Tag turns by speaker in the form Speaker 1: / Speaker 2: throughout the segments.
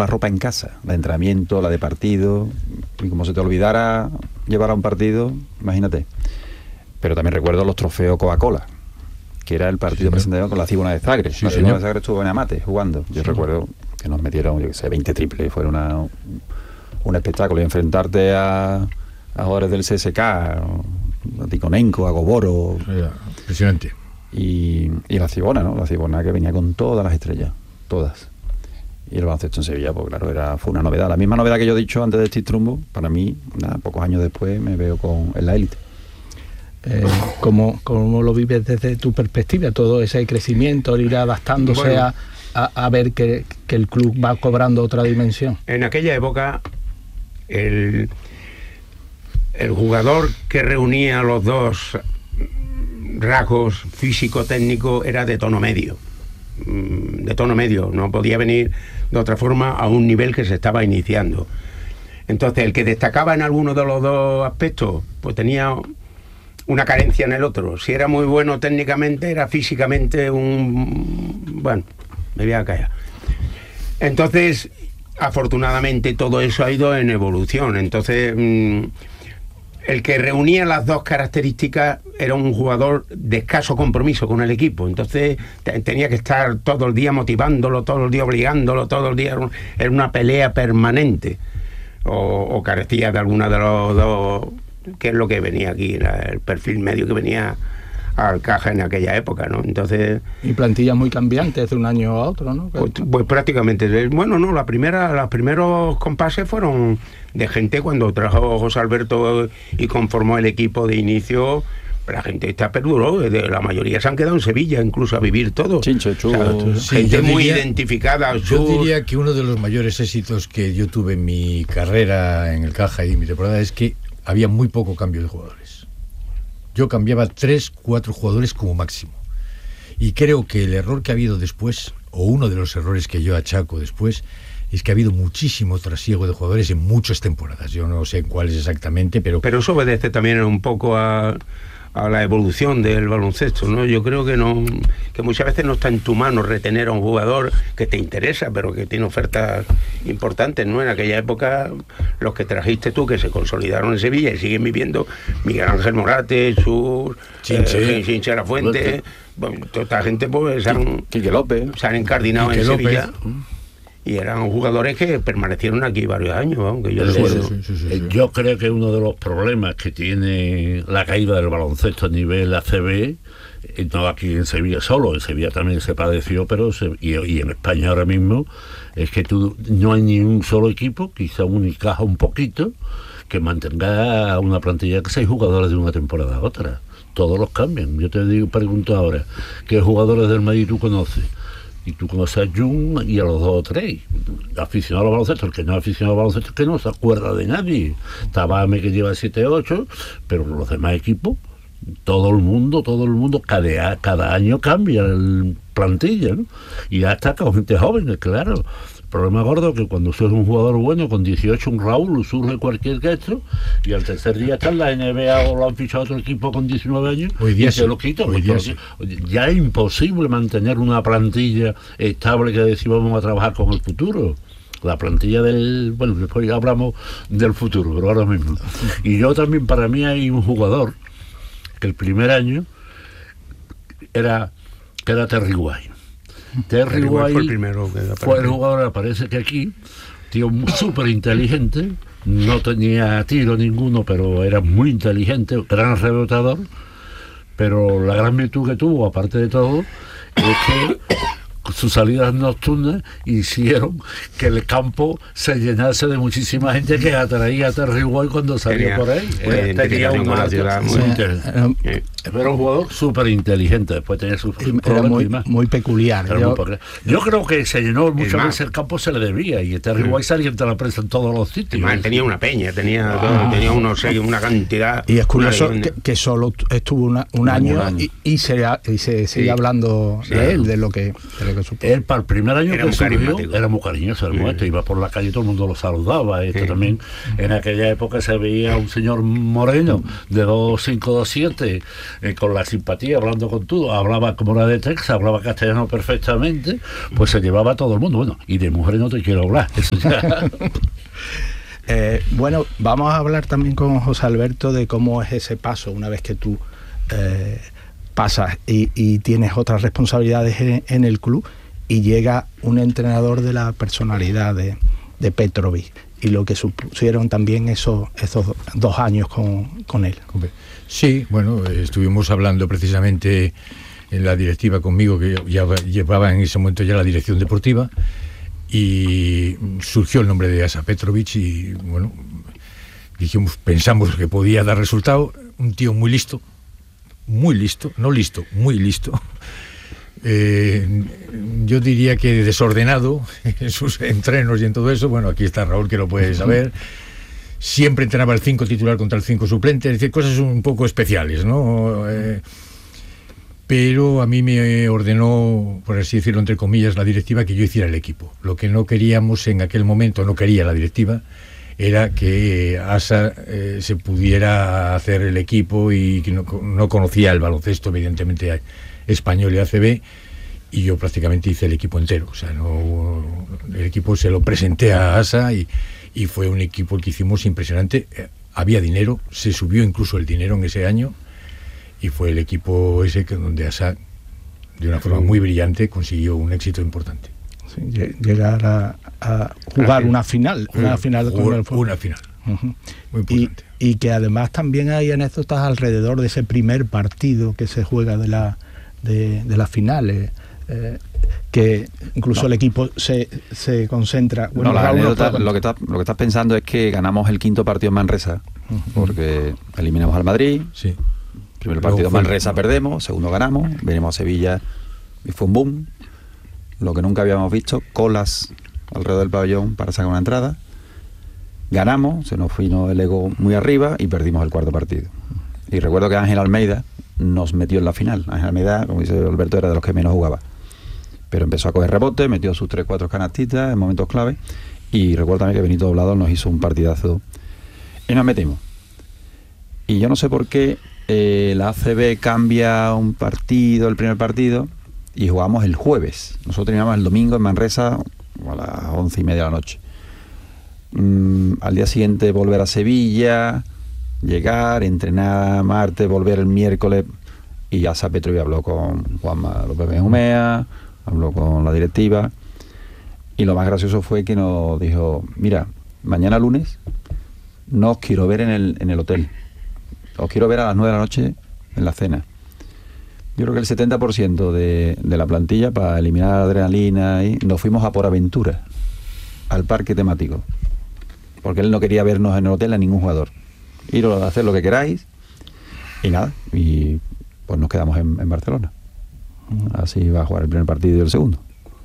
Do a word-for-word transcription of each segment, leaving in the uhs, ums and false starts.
Speaker 1: la ropa en casa, la de entrenamiento, la de partido, y como se te olvidara llevar a un partido, imagínate. Pero también recuerdo los trofeos Coca-Cola, que era el partido sí, presentado con la Cibona de Zagreb. Sí, la Cibona de Zagreb estuvo en Amate jugando. Yo sí. recuerdo que nos metieron, yo que sé, veinte triples, fue una, un, un espectáculo. Y enfrentarte a, a jugadores del C S K, a Ticonenko, a Goboro.
Speaker 2: Impresionante.
Speaker 1: Y, y la Cibona, ¿no? La Cibona que venía con todas las estrellas, todas. Y el baloncesto en Sevilla, pues claro, era, fue una novedad. La misma novedad que yo he dicho antes de Steve Trumbo, para mí, nada, pocos años después me veo con, en la élite.
Speaker 3: Eh, ¿cómo, ¿Cómo lo vives desde tu perspectiva? Todo ese crecimiento, ir adaptándose bueno, a, a, a ver que, que el club va cobrando otra dimensión.
Speaker 4: En aquella época, el, el jugador que reunía los dos rasgos físico-técnico era de tono medio. De tono medio, no podía venir de otra forma a un nivel que se estaba iniciando. Entonces, el que destacaba en alguno de los dos aspectos, pues tenía una carencia en el otro. Si era muy bueno técnicamente, era físicamente un... bueno, me voy a callar. Entonces, afortunadamente todo eso ha ido en evolución. Entonces, mmm, el que reunía las dos características era un jugador de escaso compromiso con el equipo. Entonces te, tenía que estar todo el día motivándolo, todo el día obligándolo, todo el día. Era una pelea permanente. O, o carecía de alguna de los dos, que es lo que venía aquí, el perfil medio que venía al Caja en aquella época, ¿no? Entonces...
Speaker 3: Y plantillas muy cambiantes de un año a otro, ¿no?
Speaker 4: Pues, pues prácticamente. Bueno, no, la primera, los primeros compases fueron de gente cuando trajo José Alberto y conformó el equipo de inicio. La gente está perduró, de la mayoría se han quedado en Sevilla, incluso a vivir todos.
Speaker 1: Chincho, chulo.
Speaker 4: O sea,
Speaker 2: sí,
Speaker 4: gente muy
Speaker 2: diría,
Speaker 4: identificada.
Speaker 2: Yo sur. diría que uno de los mayores éxitos que yo tuve en mi carrera en el Caja y en mi temporada es que había muy poco cambio de jugadores. Yo cambiaba tres, cuatro jugadores como máximo. Y creo que el error que ha habido después, o uno de los errores que yo achaco después, es que ha habido muchísimo trasiego de jugadores en muchas temporadas. Yo no sé en cuáles exactamente, pero...
Speaker 4: Pero eso obedece también un poco a... a la evolución del baloncesto, ¿no? Yo creo que no, que muchas veces no está en tu mano retener a un jugador que te interesa, pero que tiene ofertas importantes, ¿no? En aquella época, los que trajiste tú, que se consolidaron en Sevilla y siguen viviendo, Miguel Ángel Morate, Sur, Chinche, eh, Chinche La Fuente, bueno, toda esta gente pues se han,
Speaker 1: Quique López,
Speaker 4: se han encardinado Quique en López. Sevilla. Y eran jugadores que permanecieron aquí varios años, aunque yo
Speaker 5: sí,
Speaker 4: recuerdo.
Speaker 5: Sí, sí, sí, sí. Yo creo que uno de los problemas que tiene la caída del baloncesto a nivel A C B, no aquí en Sevilla solo, en Sevilla también se padeció, pero se, y, y en España ahora mismo, es que tú no hay ni un solo equipo, quizá un Unicaja un poquito, que mantenga una plantilla de seis jugadores de una temporada a otra. Todos los cambian. Yo te digo, pregunto ahora, ¿qué jugadores del Madrid tú conoces? Y tú conoces a Jun y a los dos o tres aficionados al baloncesto. El que no es aficionado al baloncesto es que no se acuerda de nadie. Tabame, que lleva siete ocho, pero los demás equipos, todo el mundo, todo el mundo, cada, cada año cambia el plantilla, ¿no? Y ya está con gente joven, claro. El problema gordo es que cuando surge un jugador bueno, con dieciocho, un Raúl, surge cualquier gesto, y al tercer día está en la N B A o lo han fichado otro equipo con diecinueve años,
Speaker 2: hoy día
Speaker 5: y
Speaker 2: sí,
Speaker 5: se lo quita.
Speaker 2: Hoy día sí.
Speaker 5: Ya es imposible mantener una plantilla estable que decimos vamos a trabajar con el futuro. La plantilla del... Bueno, después ya hablamos del futuro, pero ahora mismo. Y yo también, para mí hay un jugador que el primer año era, que era Terry White. Terry White fue el primero que fue el jugador, parece que aquí, tío súper inteligente, no tenía tiro ninguno, pero era muy inteligente, gran rebotador, pero la gran virtud que tuvo, aparte de todo, es que sus salidas nocturnas hicieron que el campo se llenase de muchísima gente que atraía a Terry White cuando salía tenía, por ahí. Eh, tenía una ciudad muy inteligente. Eh, era un jugador súper inteligente, después tenía sus
Speaker 3: era muy, muy peculiar.
Speaker 5: Yo, muy peculiar. Yo creo que se llenó muchas veces el campo, se le debía, y Terry White salía entre la prensa en todos los sitios.
Speaker 4: Más, tenía una peña, tenía, ah. tenía unos, una cantidad.
Speaker 3: Y es curioso que, que solo estuvo una, un, un año, año y, y se, y se sigue sí. hablando sí. de él, de lo que... De lo cambio que supuso.
Speaker 5: Él, para el primer año
Speaker 4: Era
Speaker 5: que
Speaker 4: muy
Speaker 5: surgió,
Speaker 4: carismático.
Speaker 5: era muy cariñoso, era muy
Speaker 4: Sí.
Speaker 5: este, iba por la calle y todo el mundo lo saludaba. Este
Speaker 4: Sí.
Speaker 5: también, en aquella época se veía un señor moreno de dos cinco, dos siete, eh, con la simpatía, hablando con todo, hablaba como era de Texas, hablaba castellano perfectamente, pues se llevaba a todo el mundo. Bueno, y de mujeres no te quiero hablar, eso ya.
Speaker 3: Eh, bueno, vamos a hablar también con José Alberto de cómo es ese paso una vez que tú eh, pasas y, y tienes otras responsabilidades en, en el club y llega un entrenador de la personalidad de, de Petrovic y lo que supusieron también esos, esos dos años con, con él.
Speaker 2: Sí, bueno, estuvimos hablando precisamente en la directiva conmigo, que ya llevaba en ese momento ya la dirección deportiva, y surgió el nombre de Asa Petrovic y bueno, dijimos, pensamos que podía dar resultado. Un tío muy listo, muy listo, no listo, muy listo. Eh, yo diría que desordenado en sus entrenos y en todo eso. Bueno, aquí está Raúl, que lo puede saber. Siempre entrenaba el cinco titular contra el cinco suplente, es decir, cosas un poco especiales, ¿no? Eh, pero a mí me ordenó, por así decirlo, entre comillas, la directiva, que yo hiciera el equipo. Lo que no queríamos en aquel momento, no quería la directiva, era que Asa eh, se pudiera hacer el equipo, y que no, no conocía el baloncesto, evidentemente, español y A C B, y yo prácticamente hice el equipo entero. O sea, no, el equipo se lo presenté a Asa y, y fue un equipo el que hicimos impresionante. Eh, había dinero, se subió incluso el dinero en ese año, y fue el equipo ese que donde Asa, de una forma muy brillante, consiguió un éxito importante.
Speaker 3: Sí, llegar a, a jugar una final, una final con el
Speaker 2: Una final.
Speaker 3: Uh-huh.
Speaker 2: Muy importante.
Speaker 3: Y, y que además también hay anécdotas alrededor de ese primer partido que se juega de la de, de las finales, eh, que incluso
Speaker 1: no.
Speaker 3: el equipo se, se concentra. Bueno,
Speaker 1: no, la
Speaker 3: Raúl,
Speaker 1: anécdota,
Speaker 3: no
Speaker 1: lo, que está, lo que estás pensando es que ganamos el quinto partido en Manresa, uh-huh. porque eliminamos al Madrid.
Speaker 2: Sí.
Speaker 1: Primer partido en Manresa perdemos, segundo ganamos, venimos a Sevilla y fue un boom. Lo que nunca habíamos visto, colas alrededor del pabellón para sacar una entrada. Ganamos, se nos vino el ego muy arriba y perdimos el cuarto partido. Y recuerdo que Ángel Almeida nos metió en la final. Ángel Almeida, como dice Alberto, era de los que menos jugaba. Pero empezó a coger rebote, metió sus tres, cuatro canastitas en momentos clave. Y recuerdo también que Benito Doblado nos hizo un partidazo y nos metimos. Y yo no sé por qué eh, la A C B cambia un partido, el primer partido, y jugamos el jueves. Nosotros teníamos el domingo en Manresa a las once y media de la noche. Mm, al día siguiente volver a Sevilla, llegar, entrenar martes, volver el miércoles, y Asa Petrovic habló con Juanma López Benjumea, habló con la directiva, y lo más gracioso fue que nos dijo: mira, mañana lunes no os quiero ver en el, en el hotel, os quiero ver a las nueve de la noche en la cena. Yo creo que el setenta por ciento de, de la plantilla, para eliminar la adrenalina, y nos fuimos a Por Aventura, al parque temático, porque él no quería vernos en el hotel a ningún jugador. Ir a hacer lo que queráis, y nada, y pues nos quedamos en, en Barcelona. Así va a jugar el primer partido y el segundo.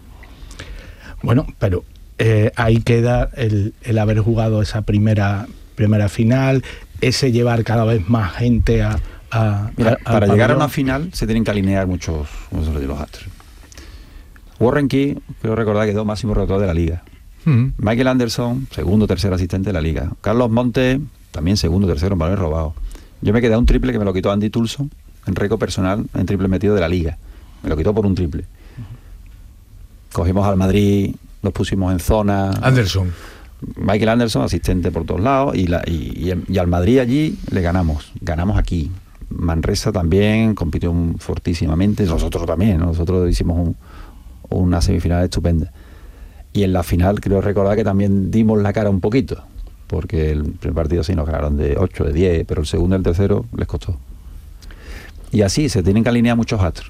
Speaker 3: Bueno, pero eh, ahí queda el, el haber jugado esa primera, primera final, ese llevar cada vez más gente a... A,
Speaker 1: Mira,
Speaker 3: a,
Speaker 1: para
Speaker 3: al
Speaker 1: llegar a
Speaker 3: pabellón.
Speaker 1: una final se tienen que alinear muchos, muchos de los astros. Warren Key, creo recordar, quedó máximo redactor de la liga.
Speaker 2: Mm.
Speaker 1: Michael Anderson, segundo o tercer asistente de la liga. Carlos Montes, también segundo o tercero en balones robados. Yo me quedé a un triple que me lo quitó Andy Tulson, en récord personal, en triple metido de la liga. Me lo quitó por un triple. Cogimos al Madrid, los pusimos en zona.
Speaker 2: Anderson.
Speaker 1: Michael Anderson, asistente por todos lados, y, la, y, y, y al Madrid allí le ganamos. Ganamos aquí. Manresa también compitió fortísimamente, nosotros también, ¿no? Nosotros hicimos un, una semifinal estupenda. Y en la final creo recordar que también dimos la cara un poquito, porque el primer partido sí nos ganaron de ocho, de diez, pero el segundo y el tercero les costó. Y así se tienen que alinear muchos astros.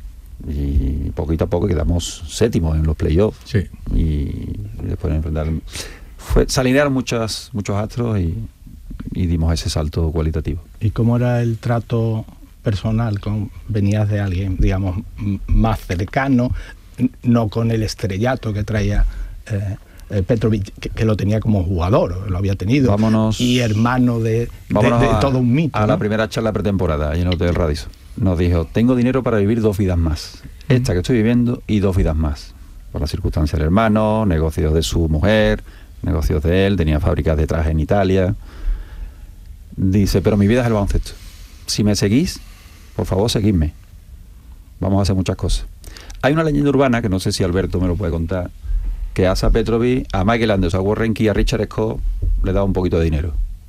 Speaker 1: Y poquito a poco quedamos séptimos en los playoffs.
Speaker 2: Sí.
Speaker 1: Y después de enfrentar... Fue, se alinearon muchas, muchos astros y, y dimos ese salto cualitativo.
Speaker 3: ¿Y cómo era el trato personal? Con, ¿Venías de alguien, digamos, m- más cercano, no con el estrellato que traía eh, eh, Petrovic, que, que lo tenía como jugador, lo había tenido,
Speaker 1: Vámonos,
Speaker 3: y hermano de, de,
Speaker 1: vámonos
Speaker 3: de
Speaker 1: a,
Speaker 3: todo un mito?
Speaker 1: a
Speaker 3: ¿no?
Speaker 1: la primera charla pretemporada, ahí en el Hotel Radisson. nos dijo, tengo dinero para vivir dos vidas más. Esta que estoy viviendo y dos vidas más. Por las circunstancias del hermano, negocios de su mujer, negocios de él, tenía fábricas de trajes en Italia. Dice, pero mi vida es el baloncesto. Si me seguís, por favor, seguidme. Vamos a hacer muchas cosas. Hay una leyenda urbana, que no sé si Alberto me lo puede contar, que Asa Petrovic, a Michael Landers, a Warren Key, a Richard Scott, le daba un poquito de dinero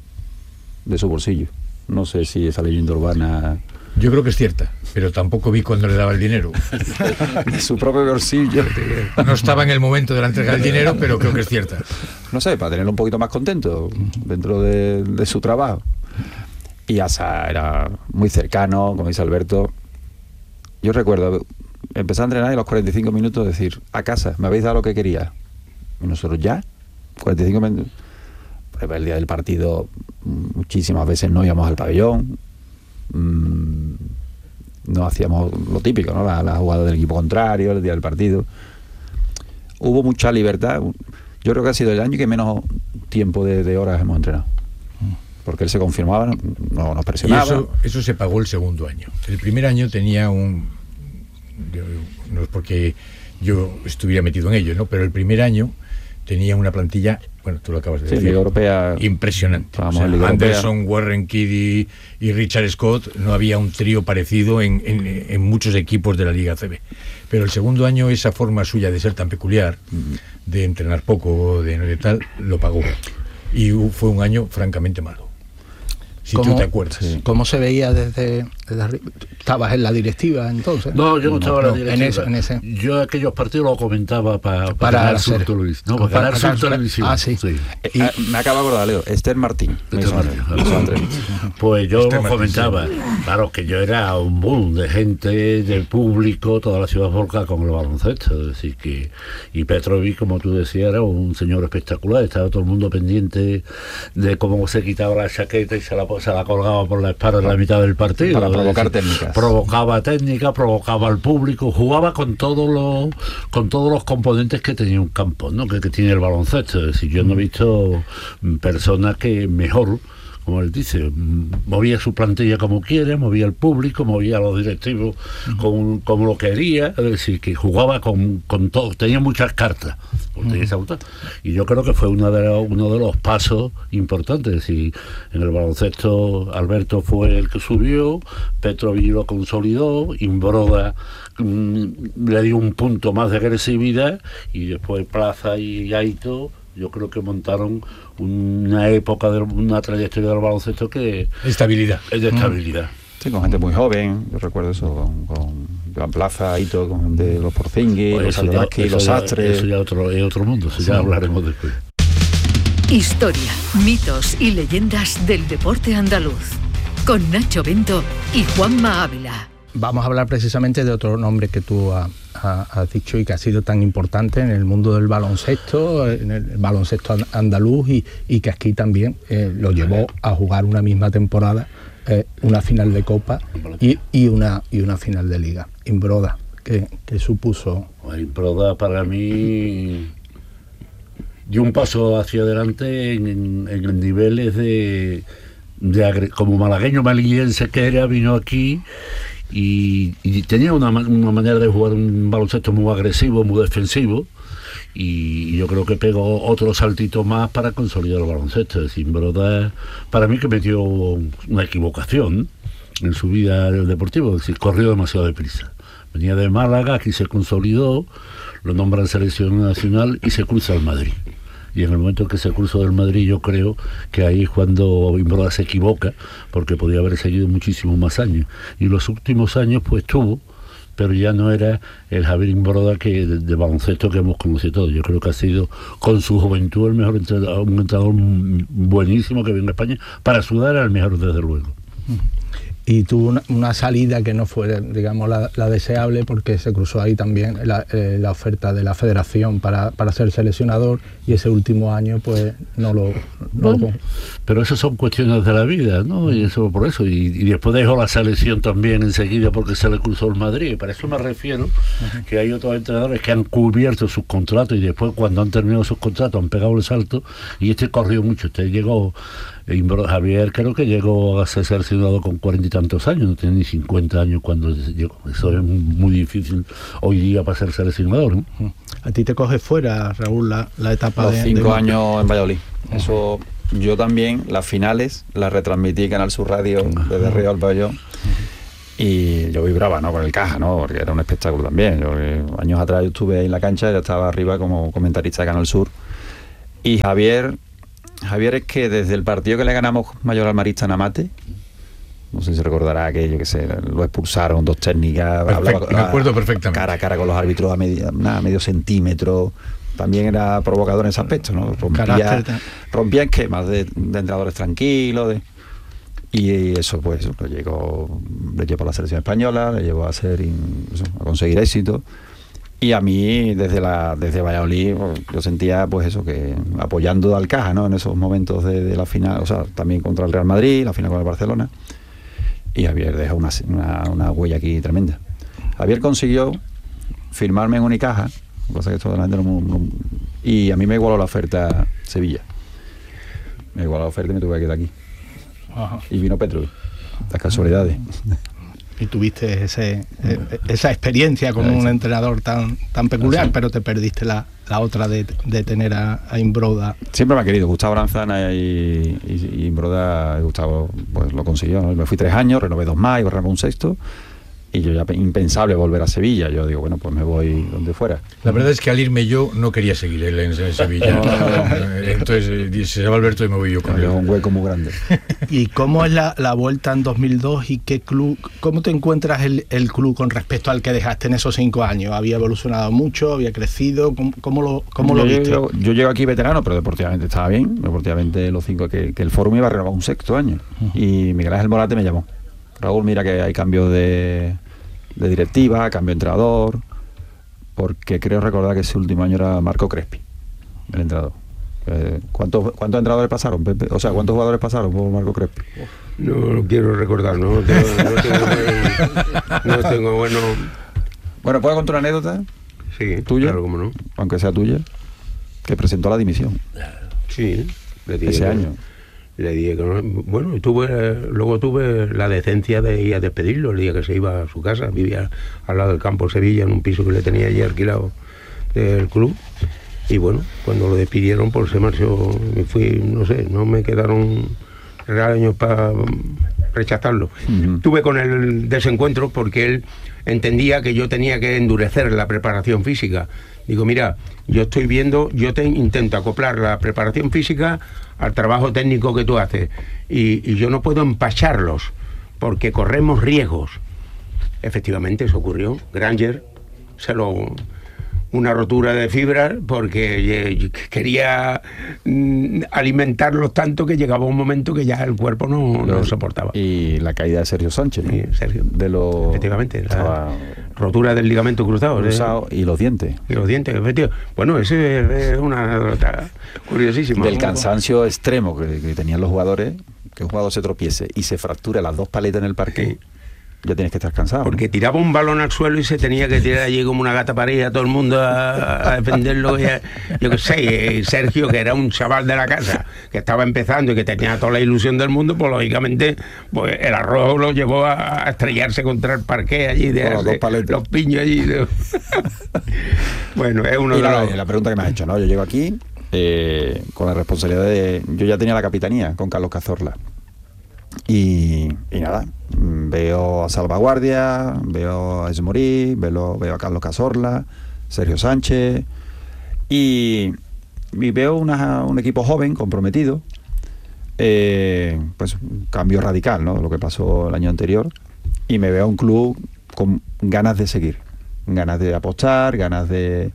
Speaker 1: de su bolsillo. No sé si esa leyenda urbana...
Speaker 2: Yo creo que es cierta, pero tampoco vi cuando le daba el dinero.
Speaker 1: De su propio bolsillo.
Speaker 2: No estaba en el momento de la entrega del dinero, pero creo que es cierta.
Speaker 1: No sé, para tenerlo un poquito más contento dentro de, de su trabajo. Y Asa era muy cercano, como dice Alberto. Yo recuerdo empezar a entrenar y a los cuarenta y cinco minutos decir, a casa, me habéis dado lo que quería. Y nosotros, ¿ya? cuarenta y cinco minutos. Pues el día del partido muchísimas veces no íbamos al pabellón. Mmm, no hacíamos lo típico, ¿no? La, la jugada del equipo contrario, el día del partido. Hubo mucha libertad. Yo creo que ha sido el año que menos tiempo de, de horas hemos entrenado. Porque él se confirmaba, no nos presionaba.
Speaker 2: Y eso, eso se pagó el segundo año. El primer año tenía un... Yo, no es porque yo estuviera metido en ello, ¿no? Pero el primer año tenía una plantilla, bueno, tú lo acabas de
Speaker 1: sí,
Speaker 2: decir,
Speaker 1: Liga Europea,
Speaker 2: impresionante.
Speaker 1: Vamos,
Speaker 2: o sea,
Speaker 1: Liga
Speaker 2: Anderson,
Speaker 1: Europea.
Speaker 2: Warren Kidd y Richard Scott, no había un trío parecido en, en, en muchos equipos de la Liga C B. Pero el segundo año, esa forma suya de ser tan peculiar, de entrenar poco, de, de tal, lo pagó. Y fue un año francamente malo. Si tú te acuerdas.
Speaker 3: Sí. ¿Cómo se veía desde, desde arriba? ¿Estabas en la directiva entonces?
Speaker 5: No, yo no, no estaba en la directiva.
Speaker 3: En eso, en ese.
Speaker 5: Yo aquellos partidos los comentaba pa, pa
Speaker 3: para
Speaker 5: ganar Sur Televisión. No, para, para ganar Sur Televisión.
Speaker 3: Ah, sí.
Speaker 1: sí. Y, eh, me acabo de acordar, Leo. Esther Martín.
Speaker 5: Esther Martín. Pues yo lo comentaba. Claro, que yo era un boom de gente, del público, toda la ciudad volcada con el baloncesto. Es decir, que. Y Petrovic, como tú decías, era un señor espectacular. Estaba todo el mundo pendiente de cómo se quitaba la chaqueta y se la se la colgaba por la espalda en la mitad del partido.
Speaker 1: Para provocar técnicas.
Speaker 5: Provocaba técnica, provocaba al público, jugaba con todos los con todos los componentes que tenía un campo, ¿no? Que, que tiene el baloncesto. Es decir, yo no he visto personas que mejor, como él dice, movía su plantilla como quiere, movía al público, movía a los directivos como, como lo quería, es decir, que jugaba con, con todo, tenía muchas cartas, pues tenía esa autor. Y yo creo que fue una de los, uno de los pasos importantes. Es decir, en el baloncesto Alberto fue el que subió, Petrovic lo consolidó, Imbroda mmm, le dio un punto más de agresividad, y después Plaza y Aito, yo creo que montaron una época, de una trayectoria del baloncesto que
Speaker 2: estabilidad
Speaker 5: es de estabilidad.
Speaker 1: Sí, con gente muy joven, yo recuerdo eso, con, con Joan Plaza, Aito, con de los Porzingis,
Speaker 5: Pues
Speaker 1: los Aldaski, los Sastres.
Speaker 5: Eso ya otro, es otro mundo, eso sí. Ya hablaremos después.
Speaker 6: Historia, mitos y leyendas del deporte andaluz, con Nacho Bento y Juanma Ávila.
Speaker 3: Vamos a hablar precisamente de otro nombre que tú has, has dicho y que ha sido tan importante en el mundo del baloncesto, en el baloncesto andaluz, y, y que aquí también eh, lo llevó a jugar una misma temporada, eh, una final de Copa y, y, una, y una final de Liga. Imbroda, que, que supuso...
Speaker 5: Bueno, Imbroda para mí dio un paso hacia adelante en, en, en niveles de, de... Como malagueño maliguense que era, vino aquí... Y, y tenía una, una manera de jugar un baloncesto muy agresivo, muy defensivo, y, y yo creo que pegó otro saltito más para consolidar el baloncesto. Es decir, Broda, para mí que metió una equivocación en su vida deportiva, es decir, corrió demasiado deprisa. Venía de Málaga, aquí se consolidó, lo nombran selección nacional y se cruza al Madrid. Y en el momento en que se cruzó del Madrid, yo creo que ahí es cuando Imbroda se equivoca, porque podía haber seguido muchísimos más años. Y los últimos años pues tuvo, pero ya no era el Javier Imbroda que de, de baloncesto que hemos conocido todos. Yo creo que ha sido con su juventud el mejor entrenador, un entrenador buenísimo que viene a España. Para sudar era el mejor, desde luego.
Speaker 3: Y tuvo una, una salida que no fue, digamos, la, la deseable, porque se cruzó ahí también la, eh, la oferta de la federación para, para ser seleccionador, y ese último año pues no lo... No
Speaker 5: bueno,
Speaker 3: lo...
Speaker 5: Pero eso son cuestiones de la vida, ¿no? Y eso por eso. Y, y después dejó la selección también enseguida porque se le cruzó el Madrid. Para eso me refiero, uh-huh. que hay otros entrenadores que han cubierto sus contratos y después cuando han terminado sus contratos han pegado el salto, y este corrió mucho. Este llegó Imbro, Javier creo que llegó a ser seleccionado con cuarenta y tantos años, no tiene ni cincuenta años cuando llegó. Eso es muy difícil hoy día para ser seleccionador, ¿no?
Speaker 3: ¿A ti te coge fuera, Raúl, la, la etapa
Speaker 1: Los
Speaker 3: de...
Speaker 1: cinco
Speaker 3: de...
Speaker 1: años en Valladolid. Eso, yo también, las finales, las retransmití en Canal Sur Radio desde Río al Pabellón. Y yo vibraba, ¿no?, con el Caja, ¿no?, porque era un espectáculo también. Yo, eh, años atrás yo estuve ahí en la cancha, ya estaba arriba como comentarista de Canal Sur. Y Javier, Javier es que desde el partido que le ganamos Mayor al Marista en Amate, no sé si recordará aquello, que se lo expulsaron, dos técnicas,
Speaker 2: Perfecto,
Speaker 1: hablaba,
Speaker 2: me acuerdo perfectamente.
Speaker 1: cara a cara con los árbitros a medio, nada, medio centímetro. También era provocador en ese aspecto, ¿no? Rompía, rompía esquemas de, de entrenadores tranquilos, de... Y eso, pues, lo llegó, le llevó a la selección española, le llevó a hacer, eso, a conseguir éxito. Y a mí, desde la desde Valladolid, yo sentía, pues eso, que apoyando al Caja, ¿no?, en esos momentos de, de la final, o sea, también contra el Real Madrid, la final con el Barcelona. Y Javier deja una, una, una huella aquí tremenda. Javier consiguió firmarme en Unicaja, cosa que toda la gente no, no, y a mí me igualó la oferta Sevilla. Me igualó la oferta y me tuve que quedar aquí. Ajá. Y vino Petro, las casualidades.
Speaker 3: Y tuviste ese, eh, esa experiencia con un entrenador tan tan peculiar, sí, pero te perdiste la, la otra de, de tener a, a Imbroda.
Speaker 1: Siempre me ha querido Gustavo Aranzana y, y, y Imbroda. Gustavo pues lo consiguió, ¿no? Me fui tres años, renové dos más y borramos un sexto. Y yo ya impensable volver a Sevilla. Yo digo, bueno, pues me voy donde fuera.
Speaker 2: La verdad es que al irme yo no quería seguir él en, en Sevilla. No, no, no. Entonces dice, se va Alberto y me voy yo con
Speaker 1: no,
Speaker 2: él.
Speaker 1: Es un hueco muy grande.
Speaker 3: ¿Y cómo es la, la vuelta en dos mil dos y qué club, cómo te encuentras el, el club con respecto al que dejaste en esos cinco años? ¿Había evolucionado mucho? ¿Había crecido? ¿Cómo, cómo lo, cómo lo viste?
Speaker 1: Yo, yo llego aquí veterano, pero deportivamente estaba bien. Deportivamente los cinco, que, que el Fórum iba a renovar un sexto año. Uh-huh. Y Miguel Ángel Morate me llamó. Raúl, mira que hay cambios de... de directiva, cambio de entrenador, porque creo recordar que ese último año era Marco Crespi, el entrenador. Eh, ¿cuántos, ¿Cuántos entrenadores pasaron, Pepe? O sea, ¿cuántos jugadores pasaron por Marco Crespi?
Speaker 4: No lo quiero recordar, no, no tengo, no tengo, no tengo bueno...
Speaker 1: Bueno, ¿puedo contar una anécdota?
Speaker 4: Sí,
Speaker 1: tuya,
Speaker 4: claro, cómo no.
Speaker 1: Aunque sea tuya, que presentó la dimisión.
Speaker 4: Sí, le dije
Speaker 1: ese
Speaker 4: que,
Speaker 1: año.
Speaker 4: Le dije que no, bueno, tuve, luego tuve la decencia de ir a despedirlo el día que se iba a su casa. Vivía al lado del campo Sevilla, en un piso que le tenía allí alquilado del club. Y bueno, cuando lo despidieron, pues se marchó. Me fui, no sé, no me quedaron regaños para rechazarlo. Uh-huh. Tuve con él desencuentro porque él entendía que yo tenía que endurecer la preparación física. Digo, mira, yo estoy viendo, yo te intento acoplar la preparación física al trabajo técnico que tú haces y, y yo no puedo empacharlos porque corremos riesgos. Efectivamente, eso ocurrió. Granger se lo... una rotura de fibra porque quería mm, alimentarlos tanto que llegaba un momento que ya el cuerpo no, no lo soportaba.
Speaker 1: Y la caída de Sergio Sánchez, ¿no?
Speaker 4: Sí, Sergio.
Speaker 1: De lo...
Speaker 4: Efectivamente, la rotura del ligamento cruzado.
Speaker 1: cruzado
Speaker 4: ¿eh?
Speaker 1: Y los dientes.
Speaker 4: Y los dientes, efectivamente. Bueno, ese es una anécdota curiosísima.
Speaker 1: Del cansancio extremo que, que tenían los jugadores, que un jugador se tropiece y se fracture las dos paletas en el parque. Sí. Ya tienes que estar cansado.
Speaker 4: Porque
Speaker 1: ¿no?
Speaker 4: tiraba un balón al suelo y se tenía que tirar allí como una gata parida, todo el mundo a, a defenderlo. Y a, yo qué sé, Sergio, que era un chaval de la casa, que estaba empezando y que tenía toda la ilusión del mundo, pues lógicamente pues el arroz lo llevó a, a estrellarse contra el parqué allí, de
Speaker 1: los, dos
Speaker 4: los piños allí. De... Bueno, es uno
Speaker 1: y
Speaker 4: de
Speaker 1: la,
Speaker 4: los...
Speaker 1: la pregunta que me has hecho, ¿no? Yo llego aquí eh, con la responsabilidad de... Yo ya tenía la capitanía con Carlos Cazorla. Y, y nada, veo a Salvaguardia, veo a Esmorí, veo, veo a Carlos Cazorla, Sergio Sánchez y, y veo una, un equipo joven, comprometido, eh, pues un cambio radical, ¿no? Lo que pasó el año anterior, y me veo un club con ganas de seguir, ganas de apostar, ganas de...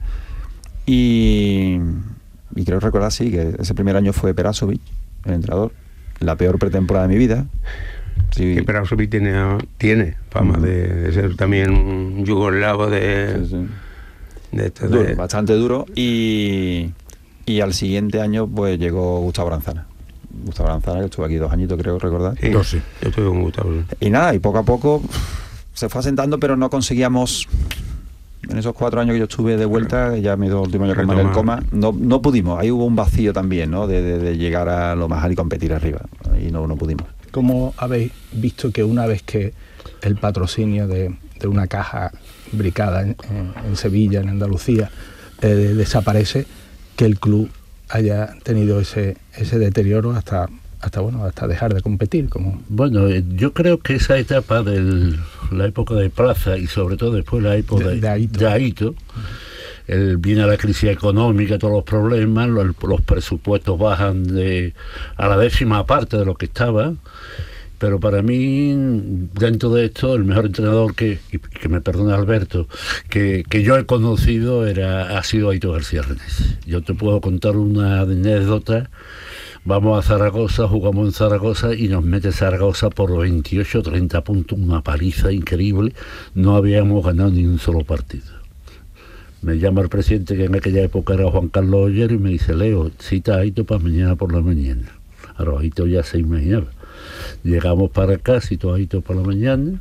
Speaker 1: Y, y creo recordar, sí, que ese primer año fue Perasovic, el entrenador. La peor pretemporada de mi vida.
Speaker 4: Sí. Que Perasovic tiene, tiene fama uh-huh. de, de ser también un yugoslavo de,
Speaker 1: sí, sí.
Speaker 4: de, esto
Speaker 1: duro,
Speaker 4: de...
Speaker 1: bastante duro. Y, y al siguiente año pues llegó Gustavo Aranzana. Gustavo Aranzana, que estuvo aquí dos añitos, creo recordar.
Speaker 4: Sí, no, sí. Yo estuve con Gustavo.
Speaker 1: Y nada, y poco a poco se fue asentando, pero no conseguíamos... En esos cuatro años que yo estuve de vuelta, ya me dio el último año con el coma, no, no pudimos, ahí hubo un vacío también, ¿no? De, de, de llegar a lo más alto y competir arriba. y no, no pudimos.
Speaker 3: ¿Cómo habéis visto que una vez que el patrocinio de, de una caja bricada en, en, en Sevilla, en Andalucía, eh, desaparece, que el club haya tenido ese, ese deterioro hasta, hasta, bueno, hasta dejar de competir? Como...
Speaker 5: Bueno, yo creo que esa etapa de la época de Plaza y sobre todo después la época de, de, de Aito, de Aito el, viene la crisis económica, todos los problemas, los, los presupuestos bajan de, a la décima parte de lo que estaba, pero para mí, dentro de esto, el mejor entrenador que, y que me perdone Alberto, que, que yo he conocido era, ha sido Aito García Renés. Yo te puedo contar una anécdota. Vamos a Zaragoza, jugamos en Zaragoza y nos mete Zaragoza por veintiocho treinta puntos, una paliza increíble. No habíamos ganado ni un solo partido. Me llama el presidente, que en aquella época era Juan Carlos Ollero, y me dice: Leo, cita a Aito para mañana por la mañana. Ahora Aito ya se imaginaba. Llegamos para acá, citó a Aito por la mañana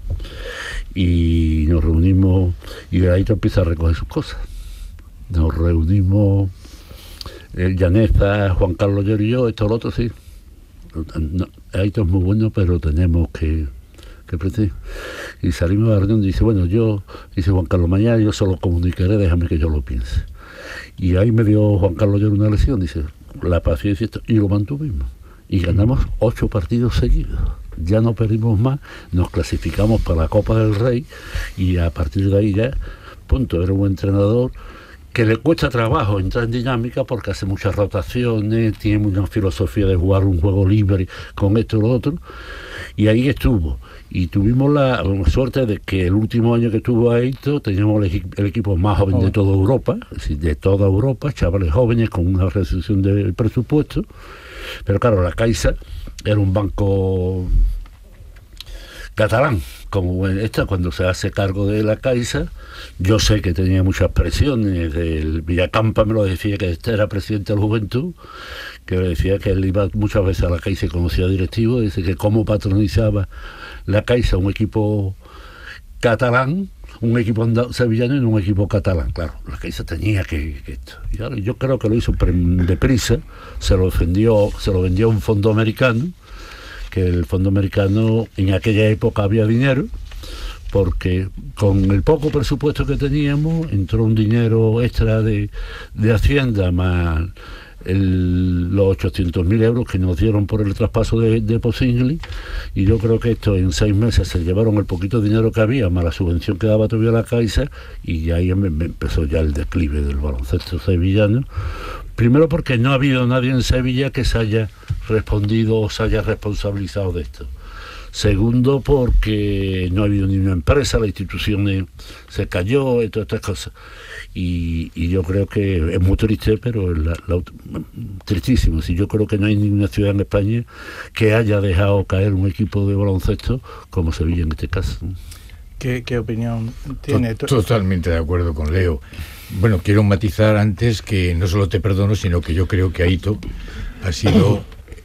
Speaker 5: y nos reunimos, y Aito empieza a recoger sus cosas. Nos reunimos, el Llaneza, Juan Carlos Ollero y yo, esto lo otro, sí. No, Aito es muy bueno, pero tenemos que... que y salimos de la reunión y dice: bueno, yo, dice Juan Carlos, mañana yo solo comunicaré, déjame que yo lo piense. Y ahí me dio Juan Carlos Ollero una lección, dice, la paciencia, y lo mantuvimos. Y ganamos ocho partidos seguidos. Ya no perdimos más, nos clasificamos para la Copa del Rey y a partir de ahí ya, punto, era un entrenador que le cuesta trabajo entrar en dinámica porque hace muchas rotaciones, tiene una filosofía de jugar un juego libre con esto y lo otro, y ahí estuvo. Y tuvimos la, la suerte de que el último año que estuvo Aito teníamos el, el equipo más joven de toda Europa, es decir, de toda Europa, chavales jóvenes con una reducción del presupuesto. Pero claro, la Caixa era un banco catalán, como esta, cuando se hace cargo de la Caixa. Yo sé que tenía muchas presiones, el Villacampa me lo decía, que este era presidente de la Juventud, que me decía que él iba muchas veces a la Caixa y conocía directivos, dice que cómo patronizaba la Caixa un equipo catalán, un equipo sevillano y un equipo catalán. Claro, la Caixa tenía que, que esto. Y ahora yo creo que lo hizo deprisa, se lo vendió, se lo vendió a un fondo americano, que el fondo americano en aquella época había dinero, porque con el poco presupuesto que teníamos entró un dinero extra de, de Hacienda más el, los ochocientos mil euros que nos dieron por el traspaso de, de Posingli, y yo creo que esto en seis meses se llevaron el poquito dinero que había más la subvención que daba todavía la Caixa, y ahí me, me empezó ya el declive del baloncesto sevillano. Primero porque no ha habido nadie en Sevilla que se haya respondido o se haya responsabilizado de esto. Segundo, porque no ha habido ni una empresa, la institución se cayó y todas estas cosas. Y, y yo creo que es muy triste, pero la, la, tristísimo. Si yo creo que no hay ninguna ciudad en España que haya dejado caer un equipo de baloncesto como Sevilla en este caso.
Speaker 3: ¿Qué, qué opinión tiene?
Speaker 2: Totalmente de acuerdo con Leo. Bueno, quiero matizar antes que no solo te perdono, sino que yo creo que Aito ha sido,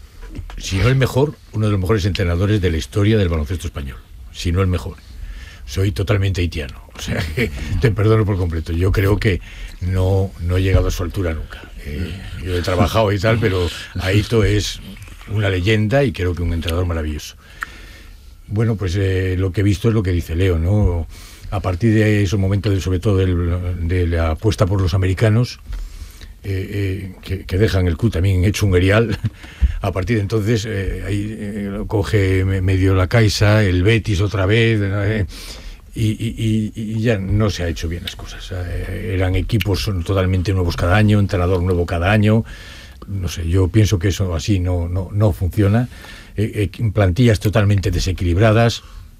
Speaker 2: si no el mejor, uno de los mejores entrenadores de la historia del baloncesto español. Si no el mejor. Soy totalmente haitiano, o sea que te perdono por completo. Yo creo que no, no he llegado a su altura nunca. Eh, yo he trabajado y tal, pero Aito es una leyenda y creo que un entrenador maravilloso. Bueno, pues eh, lo que he visto es lo que dice Leo, ¿no? A partir de esos momentos, sobre todo del, de la apuesta por los americanos, eh, eh, que, que dejan el club también hecho un erial, a partir de entonces eh, ahí eh, coge medio la Caixa, el Betis otra vez, eh, y, y, y ya no se ha hecho bien las cosas. Eh, eran equipos totalmente nuevos cada año, entrenador nuevo cada año. No sé, yo pienso que eso así no, no, no funciona. Eh, eh, plantillas totalmente desequilibradas,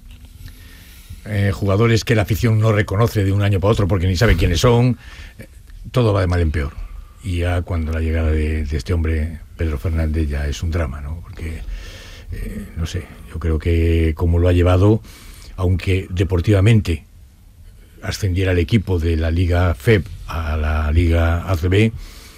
Speaker 2: eh, jugadores que la afición no reconoce de un año para otro porque ni sabe quiénes son. Eh, todo va de mal en peor. Y ya cuando la llegada de, de este hombre, Pedro Fernández, ya es un drama, ¿no? Porque, eh, no sé, yo creo que como lo ha llevado, aunque deportivamente ascendiera el equipo de la Liga F E B a la Liga A C B,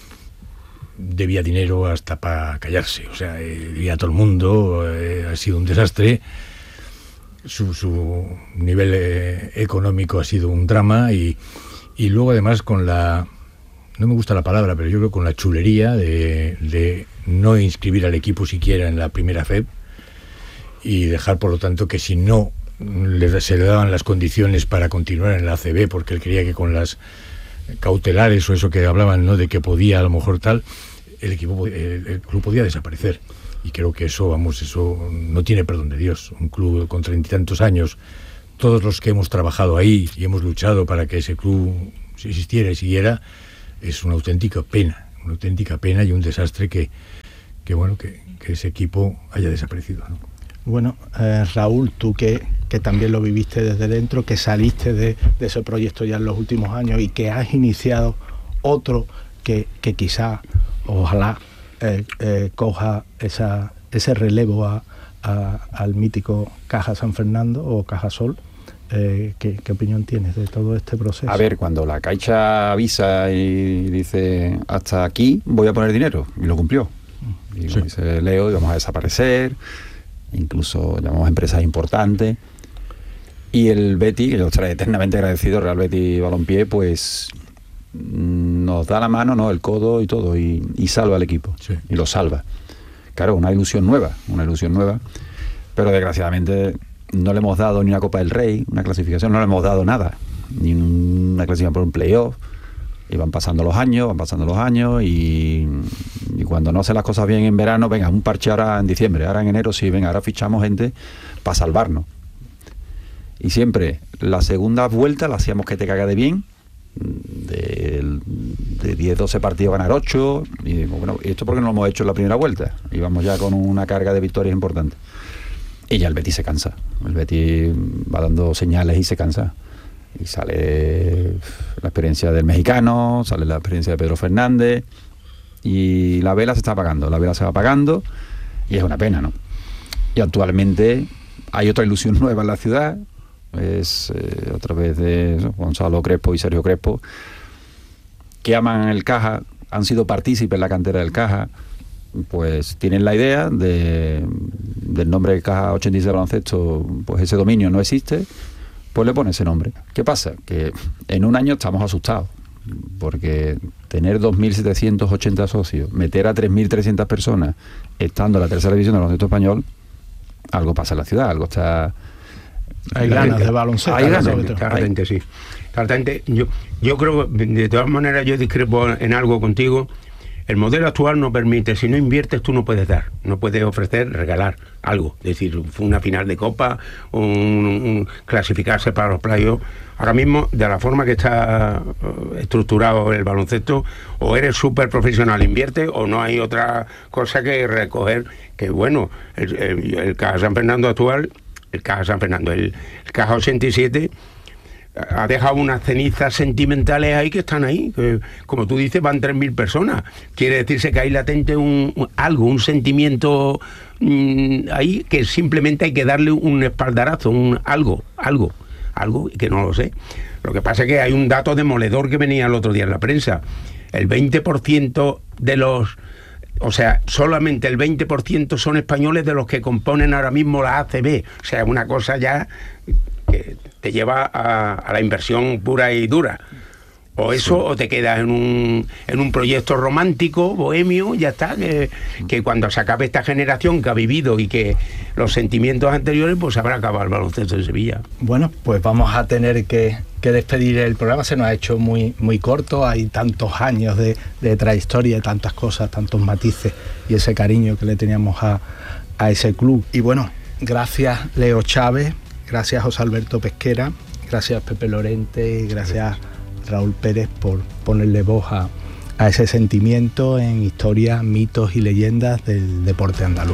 Speaker 2: debía dinero hasta para callarse, o sea, eh, debía a todo el mundo, eh, ha sido un desastre, su, su nivel eh, económico ha sido un drama, y, y luego además con la, no me gusta la palabra, pero yo creo con la chulería de, de no inscribir al equipo siquiera en la primera F E B, y dejar, por lo tanto, que si no le, se le daban las condiciones para continuar en la A C B, porque él creía que con las cautelares o eso que hablaban, ¿no?, de que podía a lo mejor tal, el equipo, el, el club podía desaparecer. Y creo que eso, vamos, eso no tiene perdón de Dios. Un club con treinta y tantos años, todos los que hemos trabajado ahí y hemos luchado para que ese club existiera y siguiera, es una auténtica pena, una auténtica pena y un desastre que, que bueno, que, que ese equipo haya desaparecido, ¿no?
Speaker 3: Bueno, eh, Raúl, tú que, que también lo viviste desde dentro, que saliste de, de ese proyecto ya en los últimos años y que has iniciado otro que, que quizá, ojalá, eh, eh, coja esa, ese relevo a, a, al mítico Caja San Fernando o Caja Sol. Eh, ¿qué, ¿Qué opinión tienes de todo este proceso?
Speaker 1: A ver, cuando la Caixa avisa y dice hasta aquí voy a poner dinero, y lo cumplió. Y como sí. dice Leo, íbamos a desaparecer, incluso llamamos a empresas importantes. Y el Betis, que yo estaré eternamente agradecido, Real Betis Balompié, pues nos da la mano, ¿no?, el codo y todo, y, y salva al equipo, sí. y lo salva. Claro, una ilusión nueva, una ilusión nueva, pero desgraciadamente no le hemos dado ni una Copa del Rey, una clasificación, no le hemos dado nada, ni una clasificación por un playoff. Y van pasando los años, van pasando los años y, y cuando no hacen las cosas bien en verano, venga, un parche ahora en diciembre, ahora en enero, sí, venga, ahora fichamos gente para salvarnos. Y siempre la segunda vuelta la hacíamos que te caga de bien, de, de diez, doce partidos ganar ocho, y digo, bueno, ¿y esto por qué no lo hemos hecho en la primera vuelta? Y vamos ya con una carga de victorias importante. Y ya el Betis se cansa, el Betis va dando señales y se cansa. Y sale la experiencia del mexicano, sale la experiencia de Pedro Fernández, y la vela se está apagando, la vela se va apagando, y es una pena, ¿no? Y actualmente hay otra ilusión nueva en la ciudad, es eh, otra vez de eso, Gonzalo Crespo y Sergio Crespo, que aman el Caja, han sido partícipes en la cantera del Caja, pues tienen la idea de, del nombre de Caja ochenta y seis de baloncesto, pues ese dominio no existe, pues le pone ese nombre. ¿Qué pasa? Que en un año estamos asustados, porque tener dos mil setecientos ochenta socios, meter a tres mil trescientas personas, estando en la tercera división del baloncesto español, algo pasa en la ciudad, algo está...
Speaker 3: Hay ganas de baloncesto.
Speaker 4: Hay ganas, claramente, sí. Claramente, yo, yo creo, de todas maneras, yo discrepo en algo contigo. El modelo actual no permite, si no inviertes tú no puedes dar, no puedes ofrecer, regalar algo, es decir, una final de Copa, un, un clasificarse para los playoffs. Ahora mismo, de la forma que está estructurado el baloncesto, o eres súper profesional, inviertes, o no hay otra cosa que recoger, que bueno, el, el, el Caja San Fernando actual, el Caja San Fernando, el, el Caja ochenta y siete... ha dejado unas cenizas sentimentales ahí que están ahí, que, como tú dices, van tres mil personas. Quiere decirse que hay latente un, un algo, un sentimiento mmm, ahí que simplemente hay que darle un espaldarazo, un algo, algo, algo que no lo sé. Lo que pasa es que hay un dato demoledor que venía el otro día en la prensa. El veinte por ciento de los... O sea, solamente el veinte por ciento son españoles de los que componen ahora mismo la A C B. O sea, una cosa ya que te lleva a, a la inversión pura y dura. O eso, sí. o te quedas en un, en un proyecto romántico, bohemio, ya está, que, que cuando se acabe esta generación que ha vivido y que los sentimientos anteriores, pues habrá acabado el baloncesto de Sevilla.
Speaker 3: Bueno, pues vamos a tener que, que despedir el programa, se nos ha hecho muy, muy corto, hay tantos años de, de trayectoria, tantas cosas, tantos matices y ese cariño que le teníamos a, a ese club. Y bueno, gracias Leo Chávez, gracias José Alberto Pesquera, gracias Pepe Lorente, gracias Raúl Pérez por ponerle voz a, a ese sentimiento en historias, mitos y leyendas del deporte andaluz.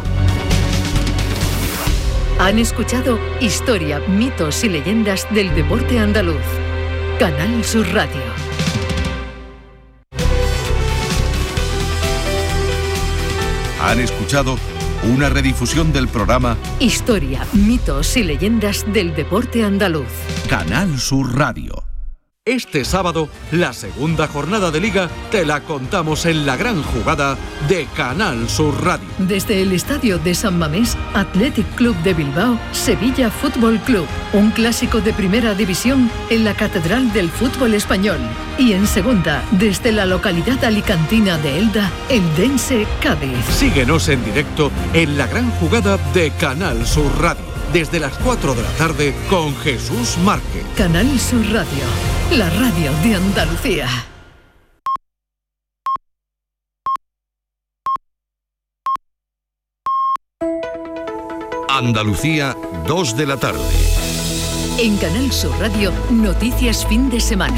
Speaker 6: Han escuchado Historia, mitos y leyendas del deporte andaluz. Canal Sur Radio.
Speaker 7: Han escuchado una redifusión del programa
Speaker 6: Historia, mitos y leyendas del deporte andaluz.
Speaker 7: Canal Sur Radio.
Speaker 8: Este sábado, la segunda jornada de Liga te la contamos en la gran jugada de Canal Sur Radio.
Speaker 6: Desde el estadio de San Mamés, Athletic Club de Bilbao, Sevilla Fútbol Club. Un clásico de primera división en la Catedral del Fútbol Español. Y en segunda, desde la localidad alicantina de Elda, Eldense Cádiz.
Speaker 8: Síguenos en directo en la gran jugada de Canal Sur Radio. Desde las cuatro de la tarde con Jesús Márquez.
Speaker 6: Canal Sur Radio, la radio de Andalucía.
Speaker 7: Andalucía, dos de la tarde.
Speaker 6: En Canal Sur Radio, noticias fin de semana.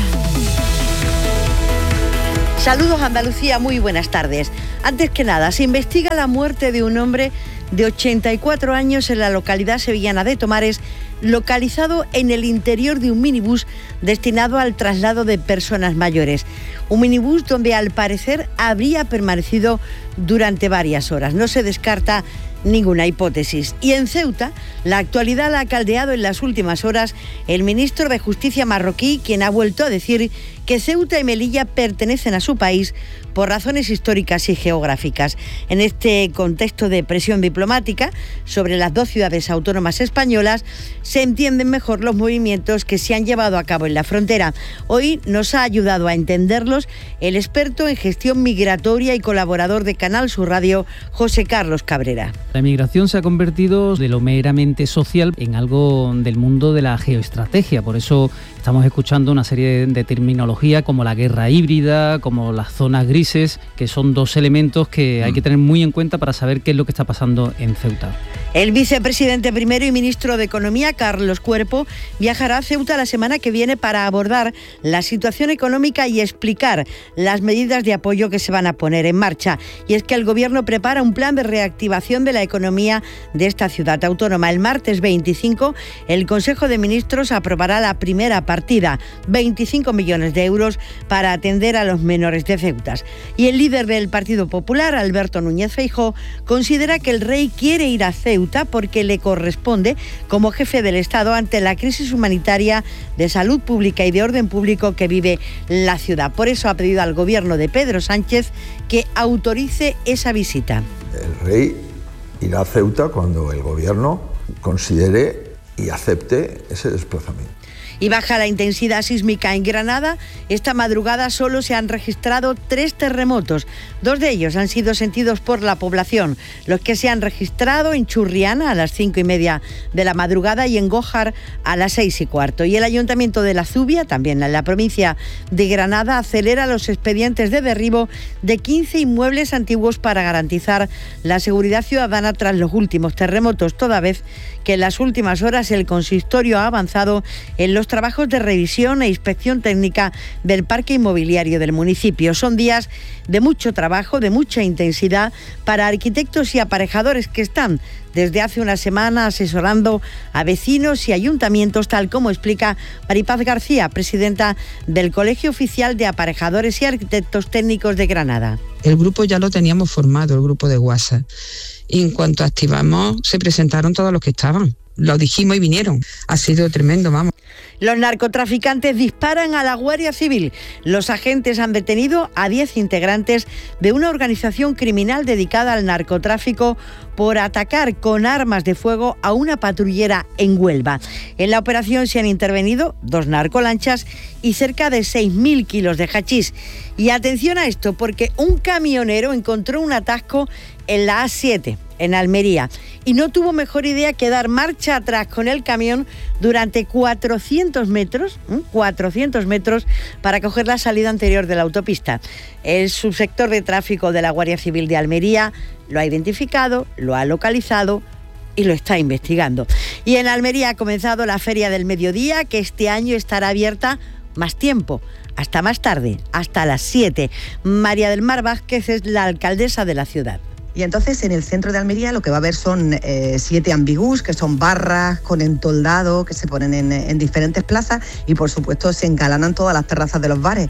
Speaker 9: Saludos Andalucía, muy buenas tardes. Antes que nada, se investiga la muerte de un hombre de ochenta y cuatro años en la localidad sevillana de Tomares, localizado en el interior de un minibús destinado al traslado de personas mayores. Un minibús donde al parecer habría permanecido durante varias horas. No se descarta ninguna hipótesis. Y en Ceuta, la actualidad la ha caldeado en las últimas horas el ministro de Justicia marroquí, quien ha vuelto a decir que Ceuta y Melilla pertenecen a su país por razones históricas y geográficas. En este contexto de presión diplomática sobre las dos ciudades autónomas españolas, se entienden mejor los movimientos que se han llevado a cabo en la frontera. Hoy nos ha ayudado a entenderlos el experto en gestión migratoria y colaborador de Canal Sur Radio, José Carlos Cabrera.
Speaker 10: La migración se ha convertido de lo meramente social en algo del mundo de la geoestrategia. Por eso estamos escuchando una serie de terminología como la guerra híbrida, como las zonas grises, que son dos elementos que hay que tener muy en cuenta para saber qué es lo que está pasando en Ceuta.
Speaker 9: El vicepresidente primero y ministro de Economía, Carlos Cuerpo, viajará a Ceuta la semana que viene para abordar la situación económica y explicar las medidas de apoyo que se van a poner en marcha. Y es que el Gobierno prepara un plan de reactivación de la economía de esta ciudad autónoma. El martes veinticinco, el Consejo de Ministros aprobará la primera partida, veinticinco millones de euros, para atender a los menores de Ceuta. Y el líder del Partido Popular, Alberto Núñez Feijóo, considera que el rey quiere ir a Ceuta porque le corresponde como jefe del Estado ante la crisis humanitaria, de salud pública y de orden público que vive la ciudad. Por eso ha pedido al gobierno de Pedro Sánchez que autorice esa visita.
Speaker 11: El rey irá a Ceuta cuando el gobierno considere y acepte ese desplazamiento.
Speaker 9: Y baja la intensidad sísmica en Granada. Esta madrugada solo se han registrado tres terremotos. Dos de ellos han sido sentidos por la población. Los que se han registrado en Churriana a las cinco y media de la madrugada y en Gójar a las seis y cuarto. Y el Ayuntamiento de La Zubia, también en la provincia de Granada, acelera los expedientes de derribo de quince inmuebles antiguos para garantizar la seguridad ciudadana tras los últimos terremotos, toda vez que en las últimas horas el consistorio ha avanzado en los trabajos de revisión e inspección técnica del parque inmobiliario del municipio. Son días de mucho trabajo, de mucha intensidad para arquitectos y aparejadores que están desde hace una semana asesorando a vecinos y ayuntamientos, tal como explica Maripaz García, presidenta del Colegio Oficial de Aparejadores y Arquitectos Técnicos de Granada.
Speaker 12: El grupo ya lo teníamos formado, el grupo de WhatsApp. Y en cuanto activamos, se presentaron todos los que estaban. Lo dijimos y vinieron. Ha sido tremendo, vamos.
Speaker 9: Los narcotraficantes disparan a la Guardia Civil. Los agentes han detenido a diez integrantes de una organización criminal dedicada al narcotráfico por atacar con armas de fuego a una patrullera en Huelva. En la operación se han intervenido dos narcolanchas y cerca de seis mil kilos de hachís. Y atención a esto, porque un camionero encontró un atasco en la A siete, en Almería, y no tuvo mejor idea que dar marcha atrás con el camión durante cuatrocientos metros, ¿eh? cuatrocientos metros, para coger la salida anterior de la autopista. El subsector de tráfico de la Guardia Civil de Almería lo ha identificado, lo ha localizado y lo está investigando. Y en Almería ha comenzado la Feria del Mediodía, que este año estará abierta más tiempo, hasta más tarde, hasta las siete. María del Mar Vázquez es la alcaldesa de la ciudad.
Speaker 13: Y entonces en el centro de Almería lo que va a haber son eh, siete ambigús, que son barras con entoldado que se ponen en, en diferentes plazas y por supuesto se engalanan todas las terrazas de los bares.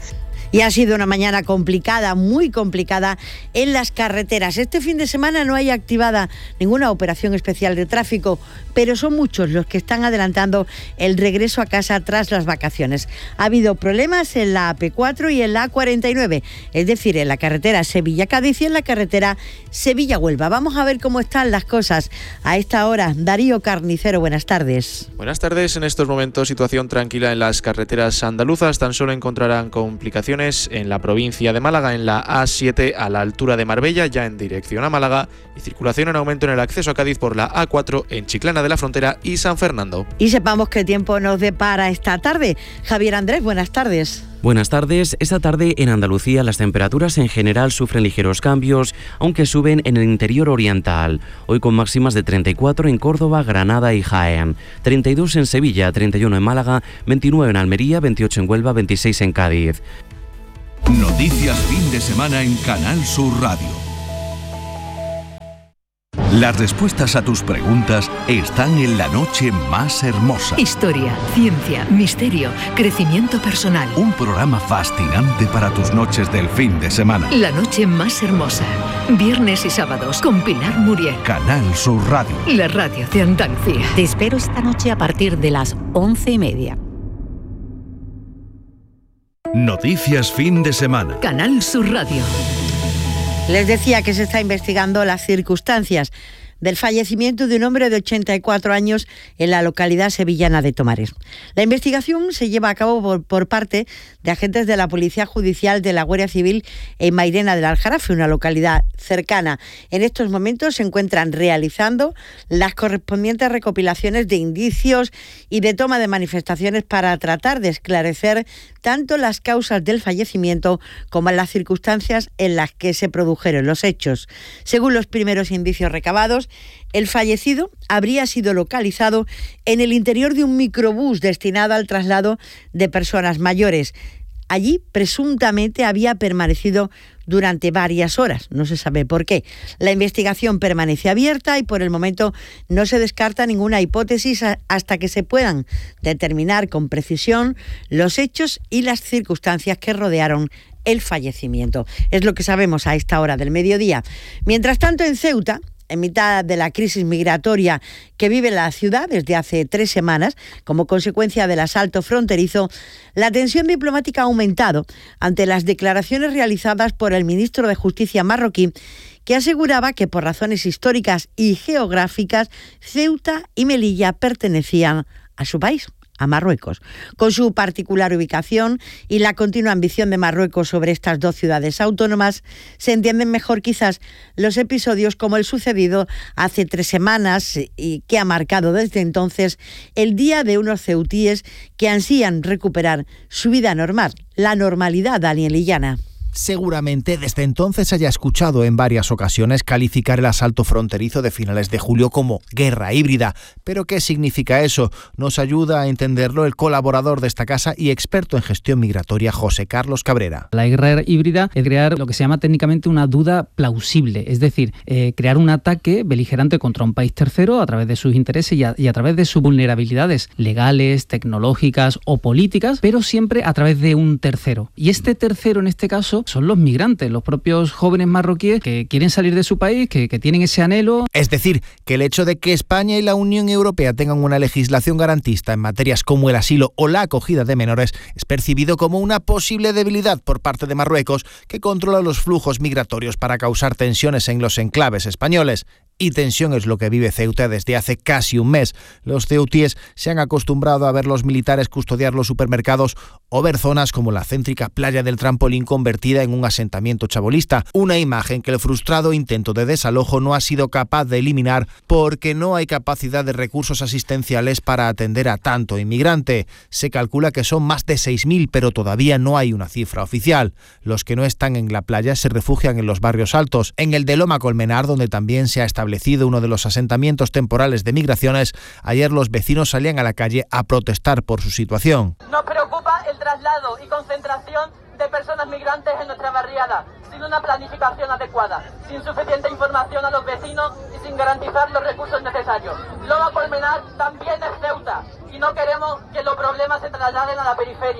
Speaker 9: Y ha sido una mañana complicada, muy complicada en las carreteras. Este fin de semana no hay activada ninguna operación especial de tráfico, pero son muchos los que están adelantando el regreso a casa tras las vacaciones. Ha habido problemas en la A P cuatro y en la A cuarenta y nueve, es decir, en la carretera Sevilla-Cádiz y en la carretera Sevilla-Huelva. Vamos a ver cómo están las cosas a esta hora. Darío Carnicero, buenas tardes.
Speaker 14: Buenas tardes. En estos momentos, situación tranquila en las carreteras andaluzas. Tan solo encontrarán complicaciones en la provincia de Málaga, en la A siete a la altura de Marbella, ya en dirección a Málaga, y circulación en aumento en el acceso a Cádiz por la A cuatro en Chiclana de la Frontera y San Fernando.
Speaker 9: Y sepamos qué tiempo nos depara esta tarde. Javier Andrés, buenas tardes.
Speaker 15: Buenas tardes. Esta tarde en Andalucía las temperaturas en general sufren ligeros cambios, aunque suben en el interior oriental. Hoy con máximas de treinta y cuatro en Córdoba, Granada y Jaén, treinta y dos en Sevilla, treinta y uno en Málaga, veintinueve en Almería, veintiocho en Huelva, veintiséis en Cádiz.
Speaker 7: Noticias fin de semana en Canal Sur Radio. Las respuestas a tus preguntas están en La Noche Más Hermosa.
Speaker 6: Historia, ciencia, misterio, crecimiento personal.
Speaker 7: Un programa fascinante para tus noches del fin de semana.
Speaker 6: La Noche Más Hermosa. Viernes y sábados con Pilar Muriel.
Speaker 7: Canal Sur Radio.
Speaker 6: La radio de Andalucía.
Speaker 16: Te espero esta noche a partir de las once y media.
Speaker 7: Noticias fin de semana.
Speaker 6: Canal Sur Radio.
Speaker 9: Les decía que se está investigando las circunstancias del fallecimiento de un hombre de ochenta y cuatro años en la localidad sevillana de Tomares. La investigación se lleva a cabo por, por parte de agentes de la Policía Judicial de la Guardia Civil en Mairena del Aljarafe, una localidad cercana. En estos momentos se encuentran realizando las correspondientes recopilaciones de indicios y de toma de manifestaciones para tratar de esclarecer tanto las causas del fallecimiento como las circunstancias en las que se produjeron los hechos. Según los primeros indicios recabados, el fallecido habría sido localizado en el interior de un microbús destinado al traslado de personas mayores. Allí, presuntamente, había permanecido durante varias horas. No se sabe por qué. La investigación permanece abierta y por el momento no se descarta ninguna hipótesis hasta que se puedan determinar con precisión los hechos y las circunstancias que rodearon el fallecimiento. Es lo que sabemos a esta hora del mediodía. Mientras tanto, en Ceuta, en mitad de la crisis migratoria que vive la ciudad desde hace tres semanas, como consecuencia del asalto fronterizo, la tensión diplomática ha aumentado ante las declaraciones realizadas por el ministro de Justicia marroquí, que aseguraba que por razones históricas y geográficas, Ceuta y Melilla pertenecían a su país, a Marruecos. Con su particular ubicación y la continua ambición de Marruecos sobre estas dos ciudades autónomas, se entienden mejor quizás los episodios como el sucedido hace tres semanas y que ha marcado desde entonces el día de unos ceutíes que ansían recuperar su vida normal, la normalidad danielillana.
Speaker 17: Seguramente desde entonces haya escuchado en varias ocasiones calificar el asalto fronterizo de finales de julio como guerra híbrida. ¿Pero qué significa eso? Nos ayuda a entenderlo el colaborador de esta casa y experto en gestión migratoria, José Carlos Cabrera.
Speaker 10: La guerra híbrida es crear lo que se llama técnicamente una duda plausible, es decir, eh, crear un ataque beligerante contra un país tercero a través de sus intereses y a, y a través de sus vulnerabilidades legales, tecnológicas o políticas, pero siempre a través de un tercero. Y este tercero, en este caso, son los migrantes, los propios jóvenes marroquíes que quieren salir de su país, que, que tienen ese anhelo.
Speaker 17: Es decir, que el hecho de que España y la Unión Europea tengan una legislación garantista en materias como el asilo o la acogida de menores es percibido como una posible debilidad por parte de Marruecos, que controla los flujos migratorios para causar tensiones en los enclaves españoles. Y tensión es lo que vive Ceuta desde hace casi un mes. Los ceutíes se han acostumbrado a ver los militares custodiar los supermercados o ver zonas como la céntrica playa del Trampolín convertida en un asentamiento chabolista. Una imagen que el frustrado intento de desalojo no ha sido capaz de eliminar porque no hay capacidad de recursos asistenciales para atender a tanto inmigrante. Se calcula que son más de seis mil, pero todavía no hay una cifra oficial. Los que no están en la playa se refugian en los barrios altos. En el de Loma Colmenar, donde también se ha establecido uno de los asentamientos temporales de migraciones, ayer los vecinos salían a la calle a protestar por su situación.
Speaker 18: Nos preocupa el traslado y concentración de personas migrantes en nuestra barriada, sin una planificación adecuada, sin suficiente información a los vecinos y sin garantizar los recursos necesarios. Loma Colmenar también es Ceuta y no queremos que los problemas se trasladen a la periferia.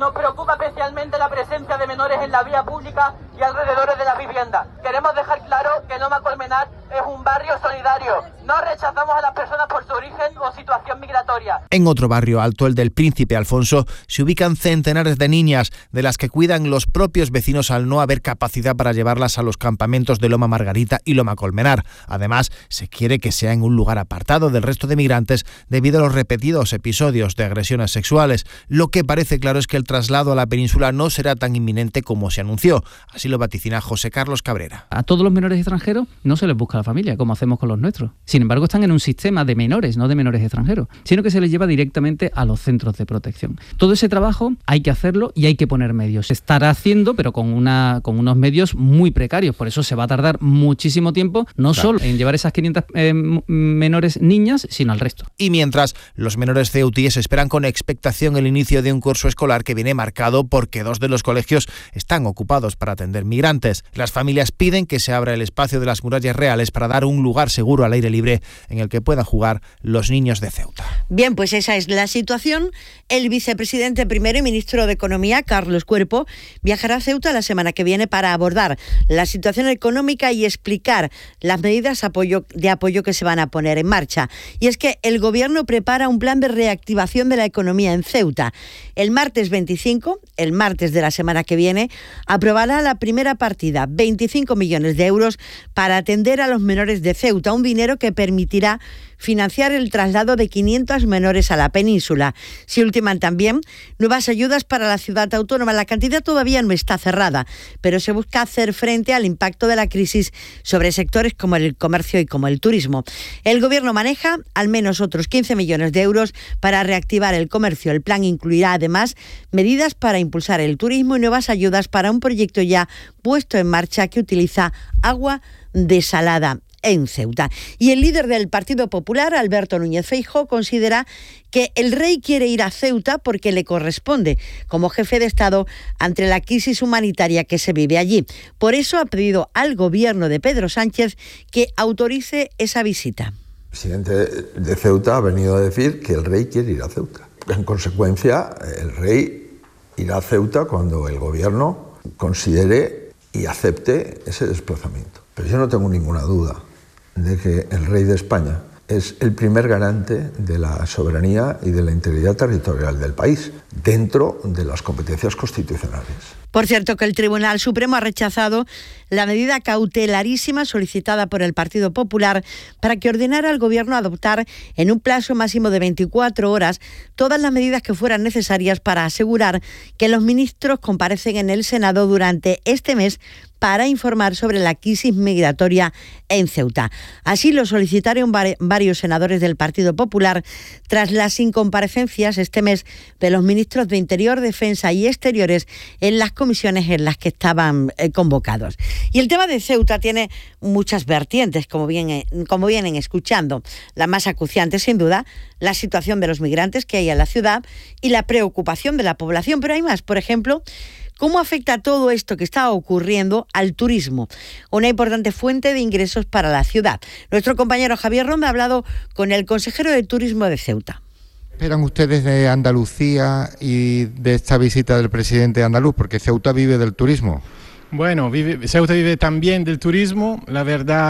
Speaker 18: Nos preocupa especialmente la presencia de menores en la vía pública y alrededores de las viviendas. Queremos dejar claro que Loma Colmenar es un barrio solidario. No rechazamos a las personas por su origen o situación migratoria.
Speaker 17: En otro barrio alto, el del Príncipe Alfonso, se ubican centenares de niñas, de las que cuidan los propios vecinos al no haber capacidad para llevarlas a los campamentos de Loma Margarita y Loma Colmenar. Además, se quiere que sea en un lugar apartado del resto de migrantes debido a los repetidos episodios de agresiones sexuales. Lo que parece claro es que el traslado a la península no será tan inminente como se anunció. Así lo vaticina José Carlos Cabrera.
Speaker 10: A todos los menores extranjeros no se les busca la familia, como hacemos con los nuestros. Sin embargo, están en un sistema de menores, no de menores extranjeros, sino que se les lleva directamente a los centros de protección. Todo ese trabajo hay que hacerlo y hay que poner medios. Se estará haciendo, pero con, una, con unos medios muy precarios. Por eso se va a tardar muchísimo tiempo, no claro. solo en llevar esas quinientas eh, menores niñas, sino al resto.
Speaker 17: Y mientras, los menores ceutíes esperan con expectación el inicio de un curso escolar que viene marcado porque dos de los colegios están ocupados para atender migrantes. Las familias piden que se abra el espacio de las murallas reales para dar un lugar seguro al aire libre en el que puedan jugar los niños de Ceuta.
Speaker 9: Bien, pues esa es la situación. El vicepresidente primero y ministro de Economía, Carlos Cuerpo, viajará a Ceuta la semana que viene para abordar la situación económica y explicar las medidas apoyo, de apoyo que se van a poner en marcha. Y es que el gobierno prepara un plan de reactivación de la economía en Ceuta. El martes veinticinco, el martes de la semana que viene, aprobará la primera partida, veinticinco millones de euros, para atender a los menores de Ceuta, un dinero que permitirá financiar el traslado de quinientos menores a la península. Se ultiman también nuevas ayudas para la ciudad autónoma. La cantidad todavía no está cerrada, pero se busca hacer frente al impacto de la crisis sobre sectores como el comercio y como el turismo. El gobierno maneja al menos otros quince millones de euros para reactivar el comercio. El plan incluirá además medidas para impulsar el turismo y nuevas ayudas para un proyecto ya puesto en marcha que utiliza agua desalada en Ceuta. Y el líder del Partido Popular, Alberto Núñez Feijóo, considera que el rey quiere ir a Ceuta porque le corresponde como jefe de Estado ante la crisis humanitaria que se vive allí. Por eso ha pedido al gobierno de Pedro Sánchez que autorice esa visita.
Speaker 11: El presidente de Ceuta ha venido a decir que el rey quiere ir a Ceuta. En consecuencia, el rey irá a Ceuta cuando el gobierno considere y acepte ese desplazamiento. Pero yo no tengo ninguna duda de que el rey de España es el primer garante de la soberanía y de la integridad territorial del país, dentro de las competencias constitucionales.
Speaker 9: Por cierto, que el Tribunal Supremo ha rechazado la medida cautelarísima solicitada por el Partido Popular para que ordenara al Gobierno adoptar en un plazo máximo de veinticuatro horas todas las medidas que fueran necesarias para asegurar que los ministros comparecen en el Senado durante este mes para informar sobre la crisis migratoria en Ceuta. Así lo solicitaron varios senadores del Partido Popular tras las incomparecencias este mes de los ministros de Interior, Defensa y Exteriores en las comisiones en las que estaban eh, convocados. Y el tema de Ceuta tiene muchas vertientes, como, bien, como vienen escuchando. La más acuciante, sin duda, la situación de los migrantes que hay en la ciudad y la preocupación de la población. Pero hay más, por ejemplo, ¿cómo afecta todo esto que está ocurriendo al turismo? Una importante fuente de ingresos para la ciudad. Nuestro compañero Javier Ronda ha hablado con el consejero de Turismo de Ceuta.
Speaker 19: ¿Qué esperan ustedes de Andalucía y de esta visita del presidente andaluz? Porque Ceuta vive del turismo.
Speaker 20: Bueno, vive, Ceuta vive también del turismo. La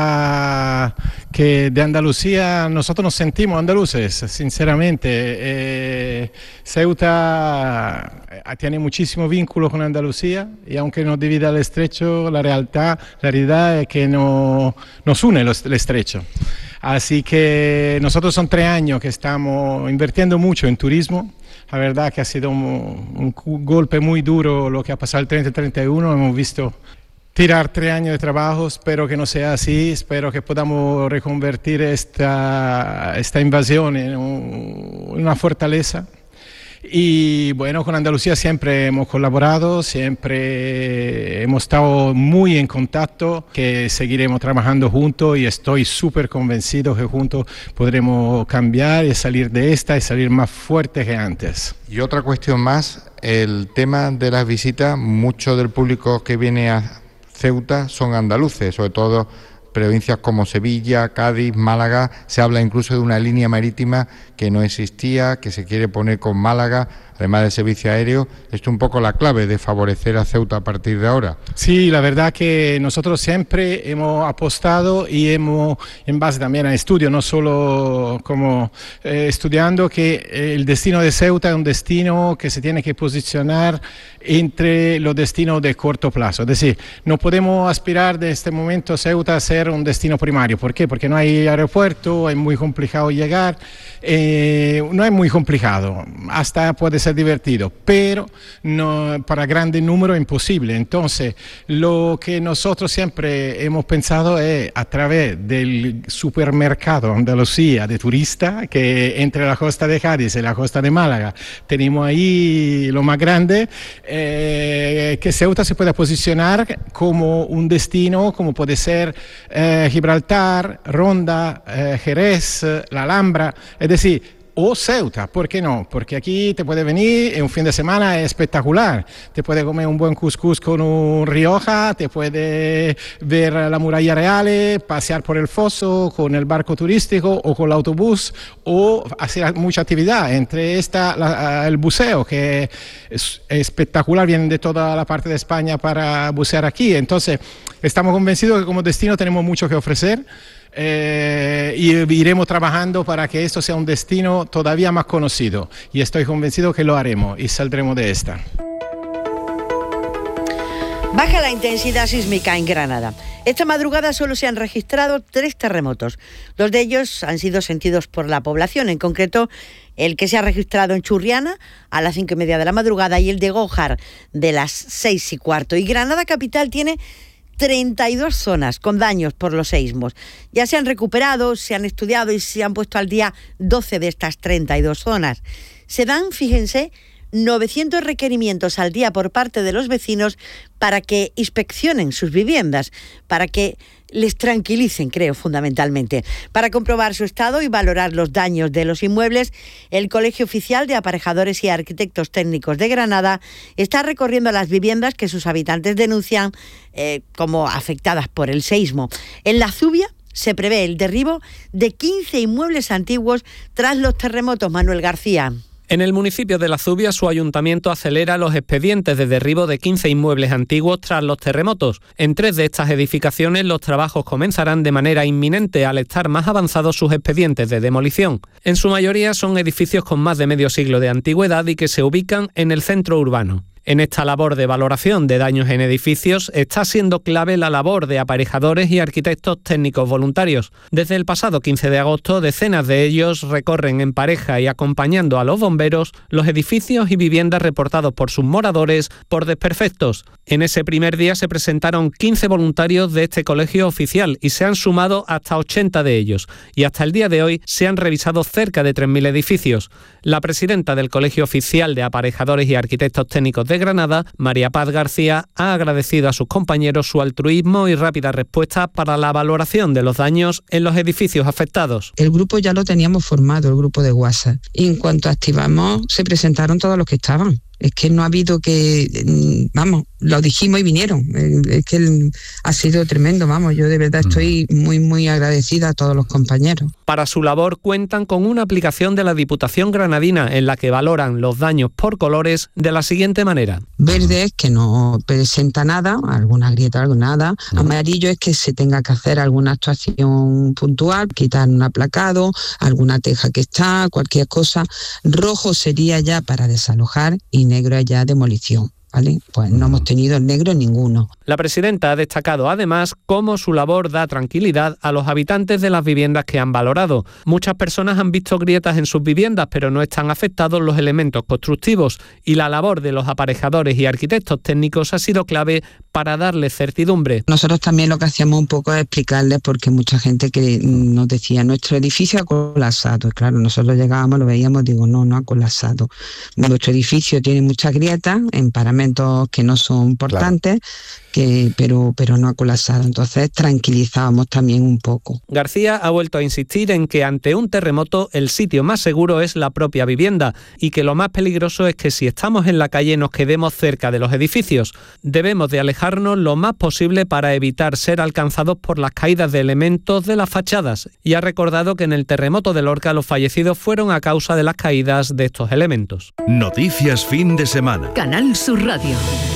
Speaker 20: verdad que de Andalucía nosotros nos sentimos andaluces, sinceramente. Eh, Ceuta tiene muchísimo vínculo con Andalucía y aunque nos divida el estrecho, la realidad, la realidad es que no, nos une los, el estrecho. Así que nosotros son tres años que estamos invirtiendo mucho en turismo. La verdad que ha sido un, un golpe muy duro lo que ha pasado el treinta treinta y uno. Hemos visto tirar tres años de trabajo. Espero que no sea así. Espero que podamos reconvertir esta, esta invasión en, un, en una fortaleza. Y bueno, con Andalucía siempre hemos colaborado, siempre hemos estado muy en contacto, que seguiremos trabajando juntos y estoy súper convencido que juntos podremos cambiar y salir de esta y salir más fuertes que antes.
Speaker 19: Y otra cuestión más, el tema de las visitas, mucho del público que viene a Ceuta son andaluces, sobre todo provincias como Sevilla, Cádiz, Málaga. Se habla incluso de una línea marítima que no existía, que se quiere poner con Málaga. además del servicio aéreo, esto es un poco la clave de favorecer a Ceuta a partir de ahora.
Speaker 20: Sí, la verdad que nosotros siempre hemos apostado y hemos, en base también a estudios, no solo como eh, estudiando, que el destino de Ceuta es un destino que se tiene que posicionar entre los destinos de corto plazo. Es decir, no podemos aspirar de este momento Ceuta a ser un destino primario. ¿Por qué? Porque no hay aeropuerto, es muy complicado llegar, eh, no es muy complicado, hasta puede ser divertido, pero no, para grandes números es imposible. Entonces, lo que nosotros siempre hemos pensado es a través del supermercado Andalucía de turista, que entre la costa de Cádiz y la costa de Málaga tenemos ahí lo más grande, eh, que Ceuta se pueda posicionar como un destino, como puede ser eh, Gibraltar, Ronda, eh, Jerez, la Alhambra, es decir, o Ceuta, ¿por qué no? Porque aquí te puede venir en un fin de semana espectacular, te puede comer un buen couscous con un Rioja, te puede ver la muralla real, pasear por el foso con el barco turístico o con el autobús, o hacer mucha actividad, entre esta la, el buceo, que es espectacular, vienen de toda la parte de España para bucear aquí. Entonces estamos convencidos que como destino tenemos mucho que ofrecer. Eh, y iremos trabajando para que esto sea un destino todavía más conocido, y estoy convencido que lo haremos y saldremos de esta.
Speaker 9: Baja la intensidad sísmica en Granada. Esta madrugada solo se han registrado tres terremotos. Dos de ellos han sido sentidos por la población, en concreto el que se ha registrado en Churriana a las cinco y media de la madrugada y el de Gójar de las seis y cuarto. Y Granada capital tiene treinta y dos zonas con daños por los seísmos. Ya se han recuperado, se han estudiado y se han puesto al día doce de estas treinta y dos zonas. Se dan, fíjense, novecientos requerimientos al día por parte de los vecinos para que inspeccionen sus viviendas, para que les tranquilicen, creo, fundamentalmente. Para comprobar su estado y valorar los daños de los inmuebles, el Colegio Oficial de Aparejadores y Arquitectos Técnicos de Granada está recorriendo las viviendas que sus habitantes denuncian eh, como afectadas por el seísmo. En La Zubia se prevé el derribo de quince inmuebles antiguos tras los terremotos. Manuel García.
Speaker 21: En el municipio de La Zubia, su ayuntamiento acelera los expedientes de derribo de quince inmuebles antiguos tras los terremotos. En tres de estas edificaciones los trabajos comenzarán de manera inminente al estar más avanzados sus expedientes de demolición. En su mayoría son edificios con más de medio siglo de antigüedad y que se ubican en el centro urbano. En esta labor de valoración de daños en edificios está siendo clave la labor de aparejadores y arquitectos técnicos voluntarios. Desde el pasado quince de agosto, decenas de ellos recorren en pareja y acompañando a los bomberos los edificios y viviendas reportados por sus moradores por desperfectos. En ese primer día se presentaron quince voluntarios de este colegio oficial y se han sumado hasta ochenta de ellos. Y hasta el día de hoy se han revisado cerca de tres mil edificios. La presidenta del Colegio Oficial de Aparejadores y Arquitectos Técnicos de Granada, María Paz García, ha agradecido a sus compañeros su altruismo y rápida respuesta para la valoración de los daños en los edificios afectados.
Speaker 12: El grupo ya lo teníamos formado, el grupo de WhatsApp, y en cuanto activamos se presentaron todos los que estaban. Es que no ha habido que, vamos, lo dijimos y vinieron. Es que ha sido tremendo, vamos, yo de verdad estoy muy, muy agradecida a todos los compañeros.
Speaker 21: Para su labor cuentan con una aplicación de la Diputación Granadina en la que valoran los daños por colores de la siguiente manera.
Speaker 12: Verde es que no presenta nada, alguna grieta, algo nada. Amarillo es que se tenga que hacer alguna actuación puntual, quitar un aplacado, alguna teja que está, cualquier cosa. Rojo sería ya para desalojar y negro es ya demolición. ¿Vale? Pues no hemos tenido el negro ninguno.
Speaker 21: La presidenta ha destacado además cómo su labor da tranquilidad a los habitantes de las viviendas que han valorado. Muchas personas han visto grietas en sus viviendas, pero no están afectados los elementos constructivos y la labor de los aparejadores y arquitectos técnicos ha sido clave para darles certidumbre.
Speaker 12: Nosotros también lo que hacíamos un poco es explicarles, porque mucha gente que nos decía nuestro edificio ha colapsado. Y claro, nosotros llegábamos, lo veíamos, digo, no, no ha colapsado. Nuestro edificio tiene muchas grietas en paramentos que no son importantes, claro. que, pero, pero no ha colapsado. Entonces tranquilizábamos también un poco.
Speaker 21: García ha vuelto a insistir en que ante un terremoto el sitio más seguro es la propia vivienda y que lo más peligroso es que si estamos en la calle nos quedemos cerca de los edificios. Debemos de alejar alejarnos lo más posible para evitar ser alcanzados por las caídas de elementos de las fachadas, y ha recordado que en el terremoto de Lorca los fallecidos fueron a causa de las caídas de estos elementos.
Speaker 7: Noticias fin de semana.
Speaker 6: Canal Sur Radio.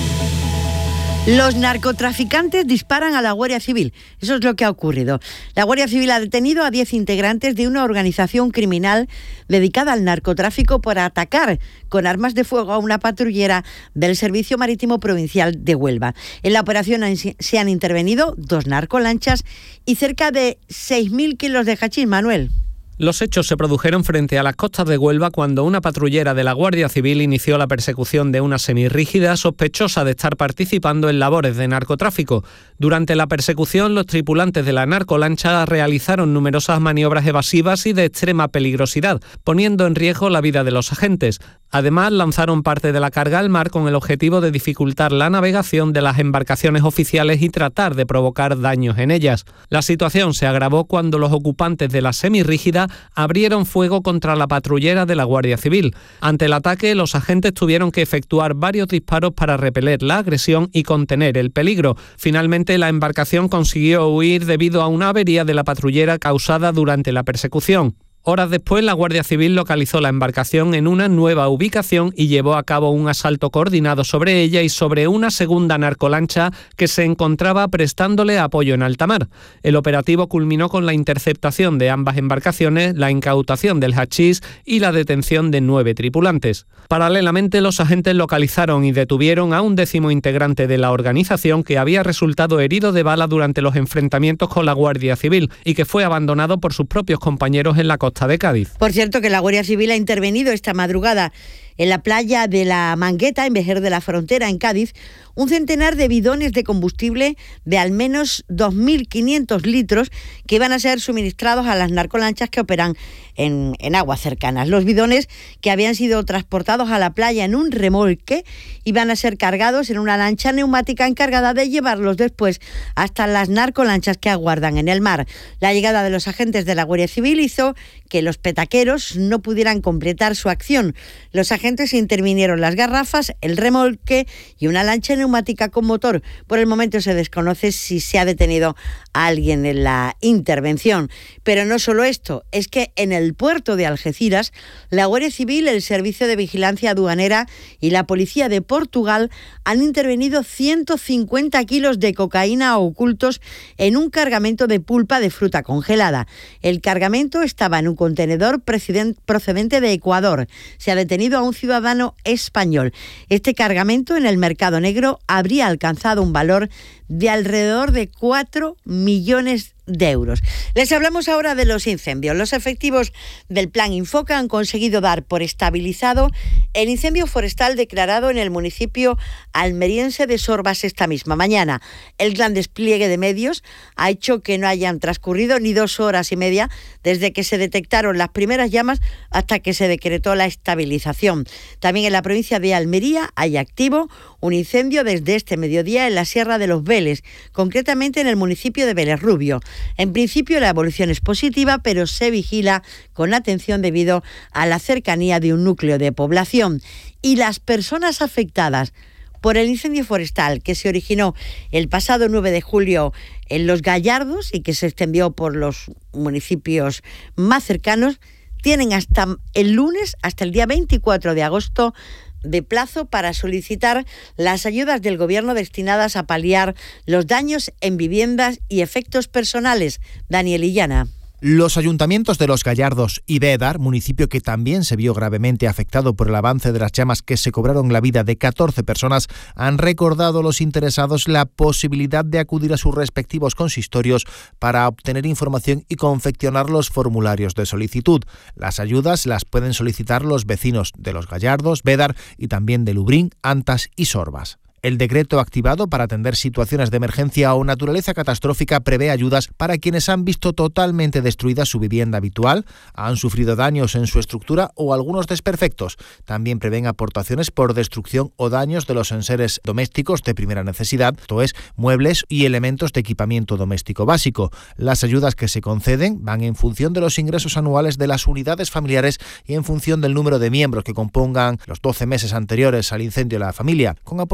Speaker 9: Los narcotraficantes disparan a la Guardia Civil. Eso es lo que ha ocurrido. La Guardia Civil ha detenido a diez integrantes de una organización criminal dedicada al narcotráfico por atacar con armas de fuego a una patrullera del Servicio Marítimo Provincial de Huelva. En la operación se han intervenido dos narcolanchas y cerca de seis mil kilos de hachís, Manuel.
Speaker 21: Los hechos se produjeron frente a las costas de Huelva cuando una patrullera de la Guardia Civil inició la persecución de una semirrígida sospechosa de estar participando en labores de narcotráfico. Durante la persecución, los tripulantes de la narcolancha realizaron numerosas maniobras evasivas y de extrema peligrosidad, poniendo en riesgo la vida de los agentes. Además, lanzaron parte de la carga al mar con el objetivo de dificultar la navegación de las embarcaciones oficiales y tratar de provocar daños en ellas. La situación se agravó cuando los ocupantes de la semirrígida abrieron fuego contra la patrullera de la Guardia Civil. Ante el ataque, los agentes tuvieron que efectuar varios disparos para repeler la agresión y contener el peligro. Finalmente, la embarcación consiguió huir debido a una avería de la patrullera causada durante la persecución. Horas después, la Guardia Civil localizó la embarcación en una nueva ubicación y llevó a cabo un asalto coordinado sobre ella y sobre una segunda narcolancha que se encontraba prestándole apoyo en alta mar. El operativo culminó con la interceptación de ambas embarcaciones, la incautación del hachís y la detención de nueve tripulantes. Paralelamente, los agentes localizaron y detuvieron a un décimo integrante de la organización que había resultado herido de bala durante los enfrentamientos con la Guardia Civil y que fue abandonado por sus propios compañeros en la costa de Cádiz.
Speaker 9: Por cierto, que la Guardia Civil ha intervenido esta madrugada en la playa de la Mangueta, en Vejer de la Frontera, en Cádiz, un centenar de bidones de combustible de al menos dos mil quinientos litros que iban a ser suministrados a las narcolanchas que operan en, en aguas cercanas. Los bidones, que habían sido transportados a la playa en un remolque, iban a ser cargados en una lancha neumática encargada de llevarlos después hasta las narcolanchas que aguardan en el mar. La llegada de los agentes de la Guardia Civil hizo que los petaqueros no pudieran completar su acción. Los agentes intervinieron las garrafas, el remolque y una lancha neumática con motor. Por el momento se desconoce si se ha detenido a alguien en la intervención. Pero no solo esto, es que en el puerto de Algeciras, la Guardia Civil, el Servicio de Vigilancia Aduanera y la Policía de Portugal han intervenido ciento cincuenta kilos de cocaína ocultos en un cargamento de pulpa de fruta congelada. El cargamento estaba en un contenedor procedente de Ecuador. Se ha detenido a un ciudadano español. Este cargamento en el mercado negro habría alcanzado un valor de alrededor de cuatro millones de euros. Les hablamos ahora de los incendios. Los efectivos del Plan Infoca han conseguido dar por estabilizado el incendio forestal declarado en el municipio almeriense de Sorbas esta misma mañana. El gran despliegue de medios ha hecho que no hayan transcurrido ni dos horas y media desde que se detectaron las primeras llamas hasta que se decretó la estabilización. También en la provincia de Almería hay activo un incendio desde este mediodía en la Sierra de los Vélez, concretamente en el municipio de Vélez Rubio. En principio la evolución es positiva, pero se vigila con atención debido a la cercanía de un núcleo de población. Y las personas afectadas por el incendio forestal que se originó el pasado nueve de julio en Los Gallardos y que se extendió por los municipios más cercanos, tienen hasta el lunes, hasta el día veinticuatro de agosto, de plazo para solicitar las ayudas del Gobierno destinadas a paliar los daños en viviendas y efectos personales. Daniel Illana.
Speaker 17: Los ayuntamientos de Los Gallardos y Bédar, municipio que también se vio gravemente afectado por el avance de las llamas que se cobraron la vida de catorce personas, han recordado a los interesados la posibilidad de acudir a sus respectivos consistorios para obtener información y confeccionar los formularios de solicitud. Las ayudas las pueden solicitar los vecinos de Los Gallardos, Bédar y también de Lubrín, Antas y Sorbas. El decreto activado para atender situaciones de emergencia o naturaleza catastrófica prevé ayudas para quienes han visto totalmente destruida su vivienda habitual, han sufrido daños en su estructura o algunos desperfectos. También prevén aportaciones por destrucción o daños de los enseres domésticos de primera necesidad, esto es, muebles y elementos de equipamiento doméstico básico. Las ayudas que se conceden van en función de los ingresos anuales de las unidades familiares y en función del número de miembros que compongan los doce meses anteriores al incendio de la familia, con aportaciones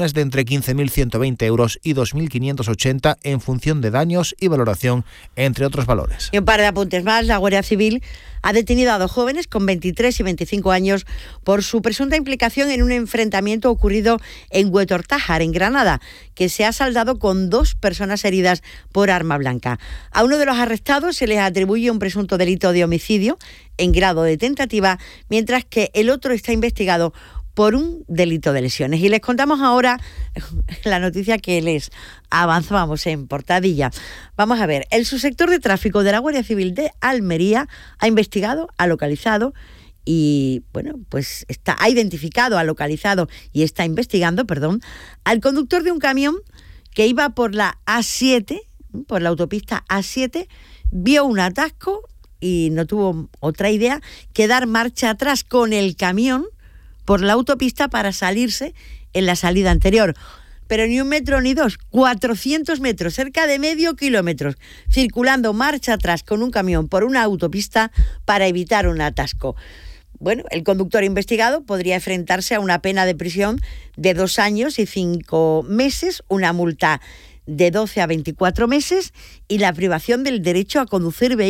Speaker 17: sanciones de entre quince mil ciento veinte euros y dos mil quinientos ochenta en función de daños y valoración, entre otros valores.
Speaker 9: Y un par de apuntes más. La Guardia Civil ha detenido a dos jóvenes con veintitrés y veinticinco años por su presunta implicación en un enfrentamiento ocurrido en Huetortájar, en Granada, que se ha saldado con dos personas heridas por arma blanca. A uno de los arrestados se les atribuye un presunto delito de homicidio en grado de tentativa, mientras que el otro está investigado por un delito de lesiones. Y les contamos ahora la noticia que les avanzábamos en portadilla. Vamos a ver, el subsector de tráfico de la Guardia Civil de Almería ha investigado, ha localizado y, bueno, pues está, ha identificado, ha localizado y está investigando, perdón, al conductor de un camión que iba por la A siete, por la autopista A siete, vio un atasco y no tuvo otra idea que dar marcha atrás con el camión por la autopista para salirse en la salida anterior. Pero ni un metro ni dos, cuatrocientos metros, cerca de medio kilómetro, circulando marcha atrás con un camión por una autopista para evitar un atasco. Bueno, el conductor investigado podría enfrentarse a una pena de prisión de dos años y cinco meses, una multa de doce a veinticuatro meses y la privación del derecho a conducir vehículos